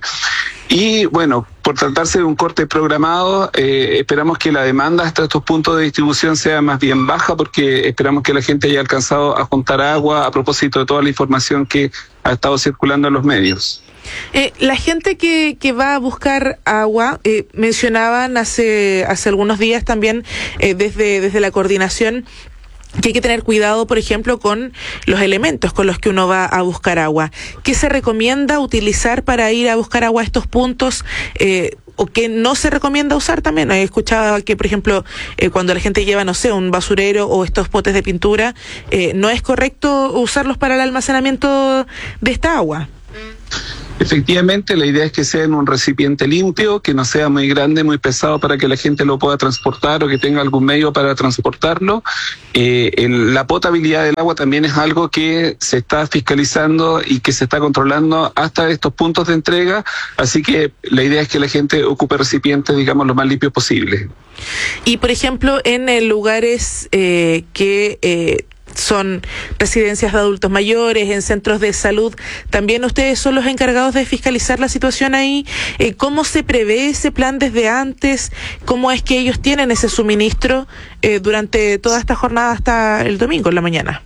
y bueno, por tratarse de un corte programado, eh, esperamos que la demanda hasta estos puntos de distribución sea más bien baja, porque esperamos que la gente haya alcanzado a juntar agua a propósito de toda la información que ha estado circulando en los medios. Eh, la gente que, que va a buscar agua, eh, mencionaban hace, hace algunos días también eh, desde, desde la coordinación que hay que tener cuidado, por ejemplo, con los elementos con los que uno va a buscar agua. ¿Qué se recomienda utilizar para ir a buscar agua a estos puntos? Eh, o que no se recomienda usar también. He escuchado que, por ejemplo, eh, cuando la gente lleva, no sé, un basurero o estos potes de pintura, eh, no es correcto usarlos para el almacenamiento de esta agua. Efectivamente, la idea es que sea en un recipiente limpio, que no sea muy grande, muy pesado para que la gente lo pueda transportar o que tenga algún medio para transportarlo. Eh, el, la potabilidad del agua también es algo que se está fiscalizando y que se está controlando hasta estos puntos de entrega, así que la idea es que la gente ocupe recipientes, digamos, lo más limpios posible. Y, por ejemplo, en eh, lugares eh, que... Eh, son residencias de adultos mayores, en centros de salud, también ustedes son los encargados de fiscalizar la situación ahí. Eh, ¿Cómo se prevé ese plan desde antes? ¿Cómo es que ellos tienen ese suministro eh, durante toda esta jornada hasta el domingo en la mañana?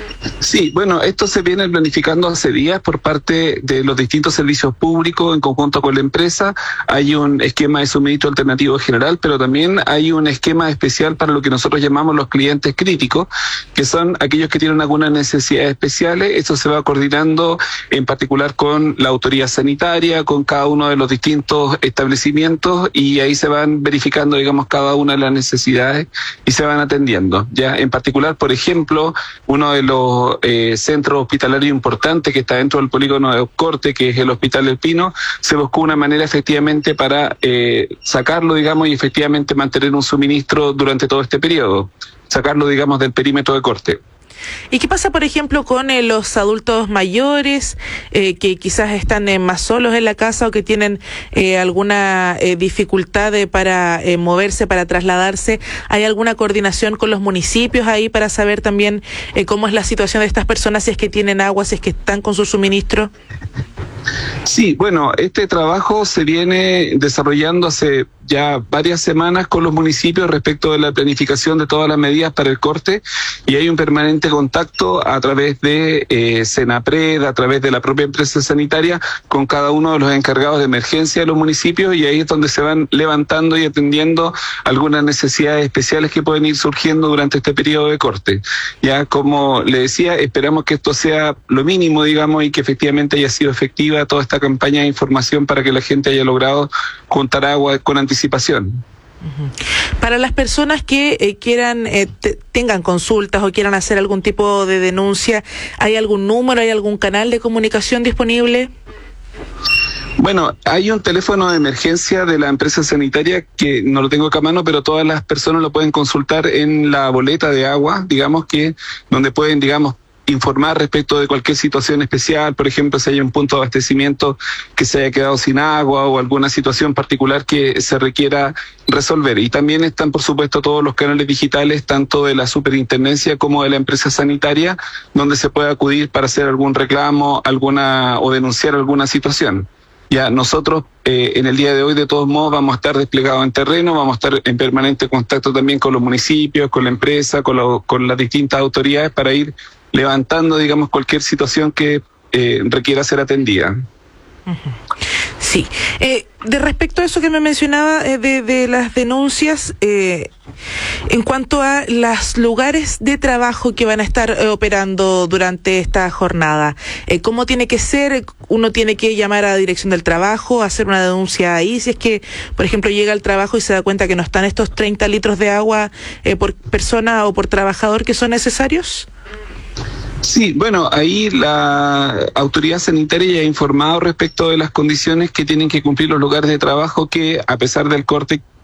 Sí, bueno, esto se viene planificando hace días por parte de los distintos servicios públicos en conjunto con la empresa. Hay un esquema de suministro alternativo general, pero también hay un esquema especial para lo que nosotros llamamos los clientes críticos, que son aquellos que tienen algunas necesidades especiales. Esto se va coordinando en particular con la autoridad sanitaria, con cada uno de los distintos establecimientos, y ahí se van verificando, digamos, cada una de las necesidades y se van atendiendo. Ya, en particular, por ejemplo, uno de los eh, centros hospitalarios importantes que está dentro del polígono de Corte, que es el Hospital del Pino, se buscó una manera efectivamente para eh, sacarlo, digamos, y efectivamente mantener un suministro durante todo este periodo, sacarlo, digamos, del perímetro de Corte. ¿Y qué pasa, por ejemplo, con eh, los adultos mayores eh, que quizás están eh, más solos en la casa o que tienen eh, alguna eh, dificultad eh, para eh, moverse, para trasladarse? ¿Hay alguna coordinación con los municipios ahí para saber también eh, cómo es la situación de estas personas, si es que tienen agua, si es que están con su suministro? Sí, bueno, este trabajo se viene desarrollando hace ya varias semanas con los municipios respecto de la planificación de todas las medidas para el corte, y hay un permanente contacto a través de eh, Senapred, a través de la propia empresa sanitaria, con cada uno de los encargados de emergencia de los municipios, y ahí es donde se van levantando y atendiendo algunas necesidades especiales que pueden ir surgiendo durante este periodo de corte. Ya, como le decía, esperamos que esto sea lo mínimo, digamos, y que efectivamente haya sido efectiva toda esta campaña de información para que la gente haya logrado juntar agua con anticipación. Para las personas que eh, quieran, eh, te, tengan consultas o quieran hacer algún tipo de denuncia, ¿hay algún número, hay algún canal de comunicación disponible? Bueno, hay un teléfono de emergencia de la empresa sanitaria que no lo tengo acá a mano, pero todas las personas lo pueden consultar en la boleta de agua, digamos, que donde pueden, digamos, informar respecto de cualquier situación especial, por ejemplo, si hay un punto de abastecimiento que se haya quedado sin agua o alguna situación particular que se requiera resolver. Y también están, por supuesto, todos los canales digitales, tanto de la superintendencia como de la empresa sanitaria, donde se puede acudir para hacer algún reclamo, alguna o denunciar alguna situación. Ya nosotros eh, en el día de hoy, de todos modos, vamos a estar desplegados en terreno, vamos a estar en permanente contacto también con los municipios, con la empresa, con, lo, con las distintas autoridades para ir levantando, digamos, cualquier situación que eh, requiera ser atendida. Sí. Eh, de respecto a eso que me mencionaba eh, de, de las denuncias, eh, en cuanto a los lugares de trabajo que van a estar eh, operando durante esta jornada, eh, ¿cómo tiene que ser? ¿Uno tiene que llamar a la dirección del trabajo, hacer una denuncia ahí? Si es que, por ejemplo, llega al trabajo y se da cuenta que no están estos treinta litros de agua eh, por persona o por trabajador que son necesarios. Sí, bueno, ahí la autoridad sanitaria ya ha informado respecto de las condiciones que tienen que cumplir los lugares de trabajo que, a pesar del corte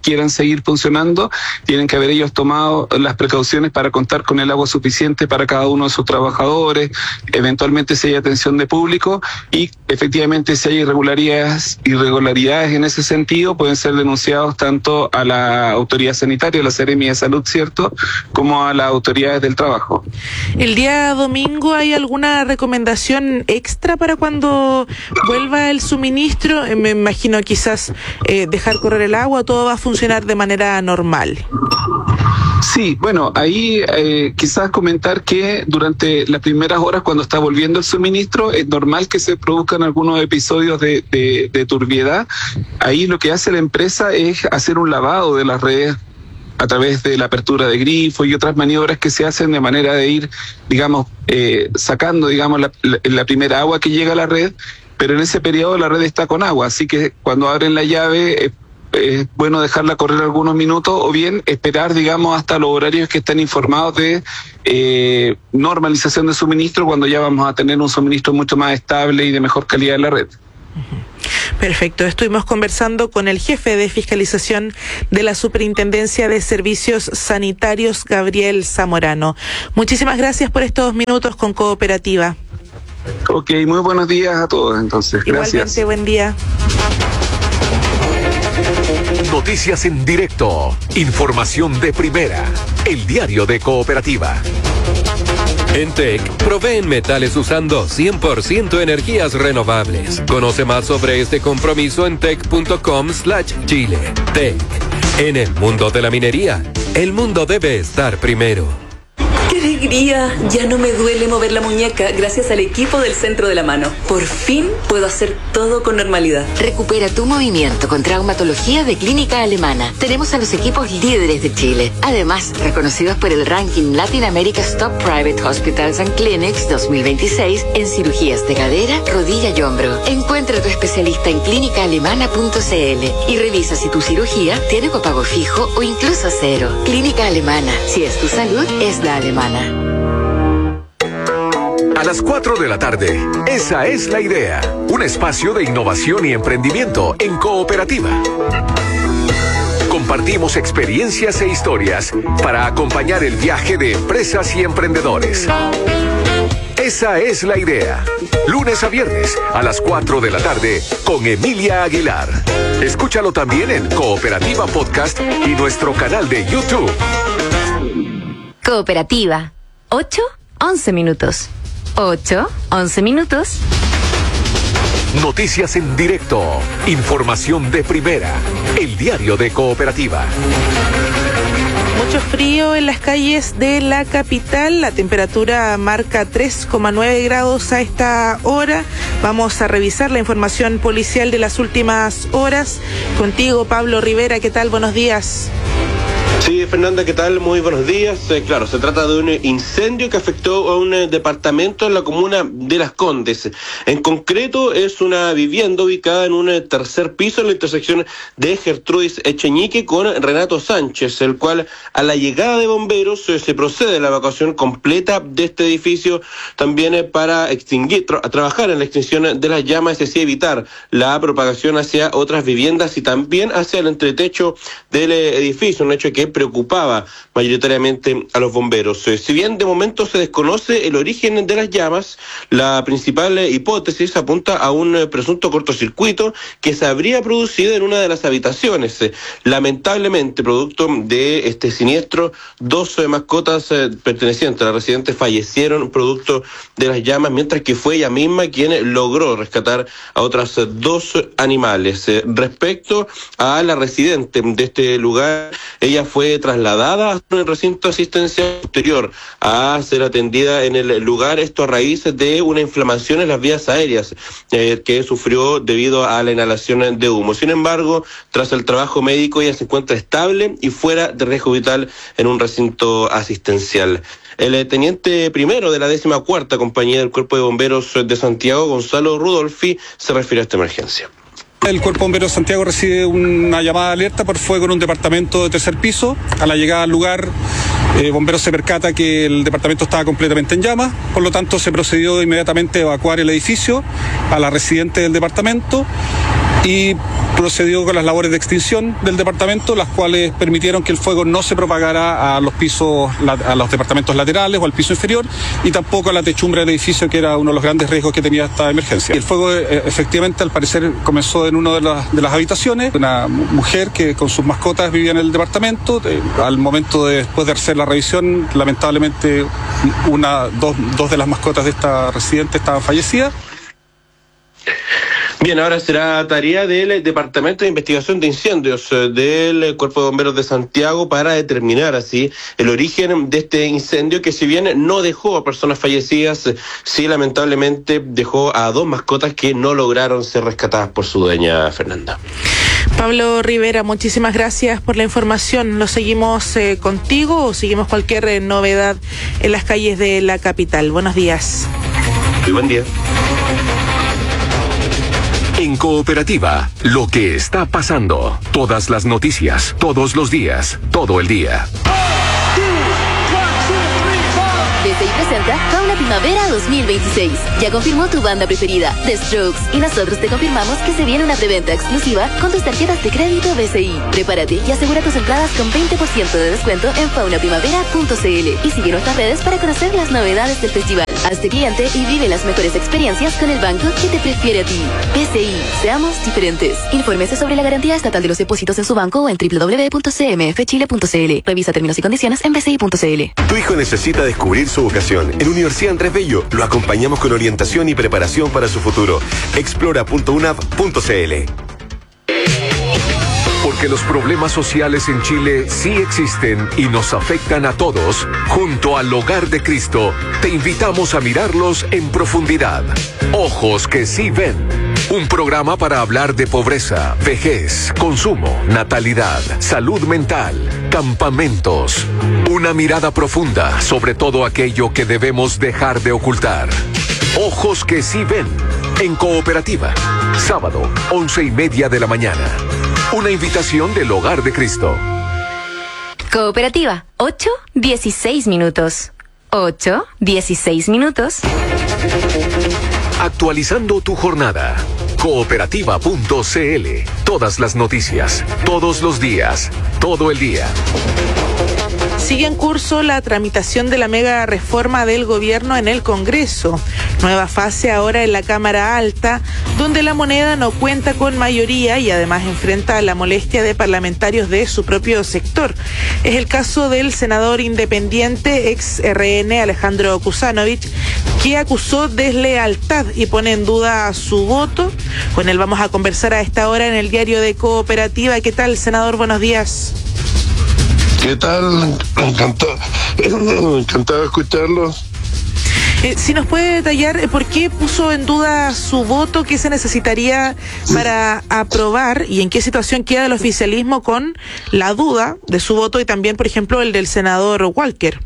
quieran seguir funcionando, tienen que haber ellos tomado las precauciones para contar con el agua suficiente para cada uno de sus trabajadores, eventualmente si hay atención de público y efectivamente si hay irregularidades, irregularidades en ese sentido pueden ser denunciados tanto a la autoridad sanitaria, a la Seremi de Salud, ¿cierto?, como a las autoridades del trabajo. ¿El día domingo hay alguna recomendación extra para cuando vuelva el suministro? Eh, me imagino quizás eh, dejar correr el agua, todo va a funcionar de manera normal. Sí, bueno, ahí eh, quizás comentar que durante las primeras horas cuando está volviendo el suministro es normal que se produzcan algunos episodios de, de, de turbiedad. Ahí lo que hace la empresa es hacer un lavado de las redes a través de la apertura de grifos y otras maniobras que se hacen de manera de ir, digamos, eh, sacando, digamos, la, la, la primera agua que llega a la red, pero en ese periodo la red está con agua, así que cuando abren la llave eh, es bueno dejarla correr algunos minutos o bien esperar, digamos, hasta los horarios que están informados de eh, normalización de suministro, cuando ya vamos a tener un suministro mucho más estable y de mejor calidad en la red. Perfecto, estuvimos conversando con el jefe de fiscalización de la Superintendencia de Servicios Sanitarios, Gabriel Zamorano. Muchísimas gracias por estos minutos con Cooperativa. Ok, muy buenos días a todos entonces, gracias. Igualmente, buen día. Noticias en directo, información de primera, el diario de Cooperativa. En T E C, proveen metales usando cien por ciento energías renovables. Conoce más sobre este compromiso en tec.com slash Chile. T E C, en el mundo de la minería, el mundo debe estar primero. ¡Qué alegría! Ya no me duele mover la muñeca gracias al equipo del Centro de la Mano. Por fin puedo hacer todo con normalidad. Recupera tu movimiento con traumatología de Clínica Alemana. Tenemos a los equipos líderes de Chile. Además, reconocidos por el ranking Latin America's Top Private Hospitals and Clinics dos mil veintiséis en cirugías de cadera, rodilla y hombro. Encuentra a tu especialista en clínica alemana punto c l y revisa si tu cirugía tiene copago fijo o incluso cero. Clínica Alemana. Si es tu salud, es la alemana. A las cuatro de la tarde, esa es la idea. Un espacio de innovación y emprendimiento en Cooperativa. Compartimos experiencias e historias para acompañar el viaje de empresas y emprendedores. Esa es la idea. Lunes a viernes a las cuatro de la tarde con Emilia Aguilar. Escúchalo también en Cooperativa Podcast y nuestro canal de YouTube. Cooperativa. ocho, once minutos. ocho, once minutos. Noticias en directo. Información de primera. El diario de Cooperativa. Mucho frío en las calles de la capital. La temperatura marca tres coma nueve grados a esta hora. Vamos a revisar la información policial de las últimas horas. Contigo, Pablo Rivera. ¿Qué tal? Buenos días. Sí, Fernanda, ¿qué tal? Muy buenos días. Eh, claro, se trata de un incendio que afectó a un eh, departamento en la comuna de Las Condes. En concreto, es una vivienda ubicada en un eh, tercer piso en la intersección de Gertrudis Echeñique con Renato Sánchez, el cual a la llegada de bomberos eh, se procede a la evacuación completa de este edificio, también eh, para extinguir, tra- trabajar en la extinción de las llamas, es decir, evitar la propagación hacia otras viviendas y también hacia el entretecho del eh, edificio, un hecho que preocupaba mayoritariamente a los bomberos. Eh, si bien de momento se desconoce el origen de las llamas, la principal eh, hipótesis apunta a un eh, presunto cortocircuito que se habría producido en una de las habitaciones. Eh, lamentablemente, producto de este siniestro, dos eh, mascotas eh, pertenecientes a la residente fallecieron producto de las llamas, mientras que fue ella misma quien logró rescatar a otras eh, dos animales. Eh, respecto a la residente de este lugar, ella fue trasladada a un recinto asistencial posterior a ser atendida en el lugar, esto a raíz de una inflamación en las vías aéreas eh, que sufrió debido a la inhalación de humo. Sin embargo, tras el trabajo médico, ella se encuentra estable y fuera de riesgo vital en un recinto asistencial. El teniente primero de la décima cuarta compañía del Cuerpo de Bomberos de Santiago, Gonzalo Rudolfi, se refiere a esta emergencia. El Cuerpo de Bomberos de Santiago recibe una llamada de alerta por fuego en un departamento de tercer piso. A la llegada al lugar, eh, Bomberos se percata que el departamento estaba completamente en llamas, por lo tanto se procedió inmediatamente a evacuar el edificio a la residente del departamento. y procedió con las labores de extinción del departamento, las cuales permitieron que el fuego no se propagara a los pisos, a los departamentos laterales o al piso inferior, y tampoco a la techumbre del edificio, que era uno de los grandes riesgos que tenía esta emergencia. El fuego eh, efectivamente al parecer comenzó en una de las, de las habitaciones. Una mujer que con sus mascotas vivía en el departamento. Eh, al momento de, después de hacer la revisión, lamentablemente una, dos, dos de las mascotas de esta residente estaban fallecidas. Bien, ahora será tarea del Departamento de Investigación de Incendios eh, del Cuerpo de Bomberos de Santiago para determinar así el origen de este incendio, que si bien no dejó a personas fallecidas, eh, sí lamentablemente dejó a dos mascotas que no lograron ser rescatadas por su dueña, Fernanda. Pablo Rivera, muchísimas gracias por la información. ¿Lo seguimos eh, contigo o seguimos cualquier eh, novedad en las calles de la capital? Buenos días. Muy buen día. En Cooperativa, lo que está pasando. Todas las noticias, todos los días, todo el día. B C I presenta Fauna Primavera dos mil veintiséis. Ya confirmó tu banda preferida, The Strokes, y nosotros te confirmamos que se viene una preventa exclusiva con tus tarjetas de crédito B C I. Prepárate y asegura tus entradas con veinte por ciento de descuento en fauna primavera punto c l y sigue nuestras redes para conocer las novedades del festival. Hazte cliente y vive las mejores experiencias con el banco que te prefiere a ti. B C I, seamos diferentes. Infórmese sobre la garantía estatal de los depósitos en su banco o en doble u doble u doble u punto c m f chile punto c l. Revisa términos y condiciones en b c i punto c l. Tu hijo necesita descubrir su vocación. En Universidad Andrés Bello lo acompañamos con orientación y preparación para su futuro. explora punto u n a p punto c l. Porque los problemas sociales en Chile sí existen y nos afectan a todos, junto al Hogar de Cristo, te invitamos a mirarlos en profundidad. Ojos que sí ven. Un programa para hablar de pobreza, vejez, consumo, natalidad, salud mental, campamentos. Una mirada profunda sobre todo aquello que debemos dejar de ocultar. Ojos que sí ven. En Cooperativa. Sábado, once y media de la mañana. Una invitación del Hogar de Cristo. Cooperativa, ocho, dieciséis minutos. ocho, dieciséis minutos. Actualizando tu jornada. Cooperativa punto c l. Todas las noticias, todos los días, todo el día. Sigue en curso la tramitación de la mega reforma del gobierno en el Congreso. Nueva fase ahora en la Cámara Alta, donde la moneda no cuenta con mayoría y además enfrenta la molestia de parlamentarios de su propio sector. Es el caso del senador independiente ex R N Alejandro Kusanovich, que acusó deslealtad y pone en duda su voto. Con él vamos a conversar a esta hora en el diario de Cooperativa. ¿Qué tal, senador? Buenos días. ¿Qué tal? Encantado, encantado de escucharlo. Eh, si nos puede detallar eh, por qué puso en duda su voto, qué se necesitaría para aprobar y en qué situación queda el oficialismo con la duda de su voto y también, por ejemplo, el del senador Walker.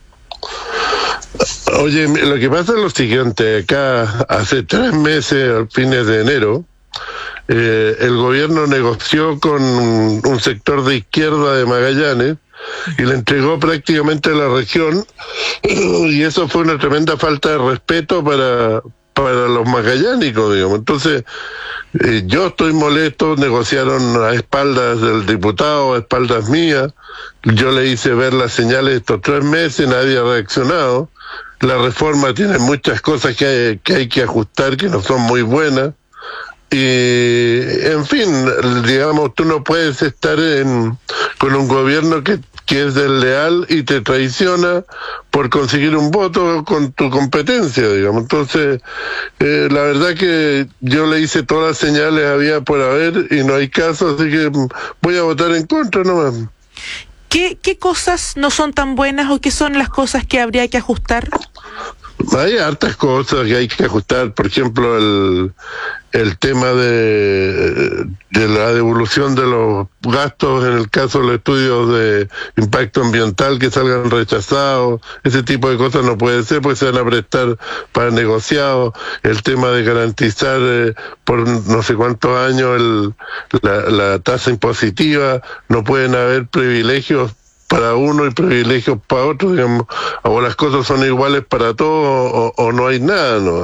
Oye, lo que pasa es lo siguiente, acá hace tres meses, a fines de enero, eh, el gobierno negoció con un sector de izquierda de Magallanes y le entregó prácticamente la región, y eso fue una tremenda falta de respeto para para los magallánicos, digamos. Entonces, eh, yo estoy molesto, negociaron a espaldas del diputado, a espaldas mías, yo le hice ver las señales estos tres meses, nadie ha reaccionado. La reforma tiene muchas cosas que hay, que hay que ajustar, que no son muy buenas. Y, en fin, digamos, tú no puedes estar en, con un gobierno que, que es desleal y te traiciona por conseguir un voto con tu competencia, digamos. Entonces, eh, la verdad que yo le hice todas las señales había por haber y no hay caso, así que voy a votar en contra nomás. ¿Qué, qué cosas no son tan buenas o qué son las cosas que habría que ajustar? Hay hartas cosas que hay que ajustar, por ejemplo, el, el tema de, de la devolución de los gastos en el caso de los estudios de impacto ambiental que salgan rechazados, ese tipo de cosas no puede ser porque se van a prestar para negociados. El tema de garantizar eh, por no sé cuántos años el, la, la tasa impositiva, no pueden haber privilegios para uno y privilegios para otro, digamos, o las cosas son iguales para todos o, o no hay nada, ¿no?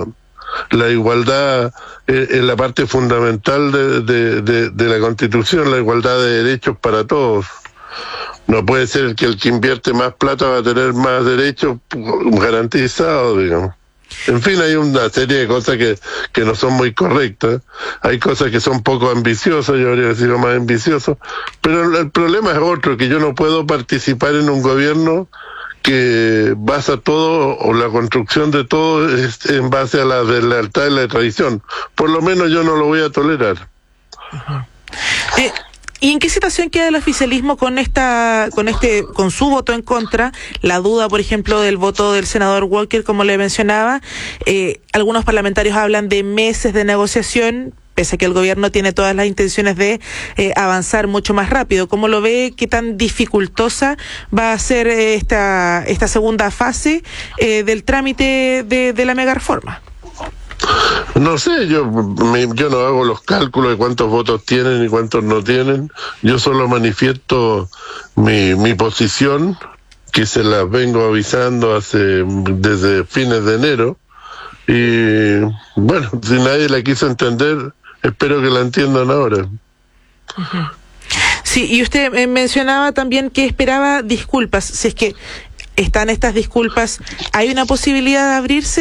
la igualdad es, es la parte fundamental de, de, de, de la Constitución, la igualdad de derechos para todos. No puede ser que el que invierte más plata va a tener más derechos garantizados, digamos. En fin, hay una serie de cosas que, que no son muy correctas. Hay cosas que son poco ambiciosas, yo habría decirlo más ambicioso. Pero el, el problema es otro, que yo no puedo participar en un gobierno que basa todo, o la construcción de todo, es en base a la de lealtad y la tradición. Por lo menos yo no lo voy a tolerar. Uh-huh. Eh. ¿Y en qué situación queda el oficialismo con esta, con este, con su voto en contra? La duda, por ejemplo, del voto del senador Walker, como le mencionaba. Eh, algunos parlamentarios hablan de meses de negociación, pese a que el gobierno tiene todas las intenciones de eh, avanzar mucho más rápido. ¿Cómo lo ve? ¿Qué tan dificultosa va a ser eh, esta, esta segunda fase eh, del trámite de, de la mega reforma? No sé, yo me, yo no hago los cálculos de cuántos votos tienen y cuántos no tienen. Yo solo manifiesto mi, mi posición, que se las vengo avisando hace desde fines de enero. Y bueno, si nadie la quiso entender, espero que la entiendan ahora. Uh-huh. Sí, y usted eh, mencionaba también que esperaba disculpas. Si es que están estas disculpas, ¿hay una posibilidad de abrirse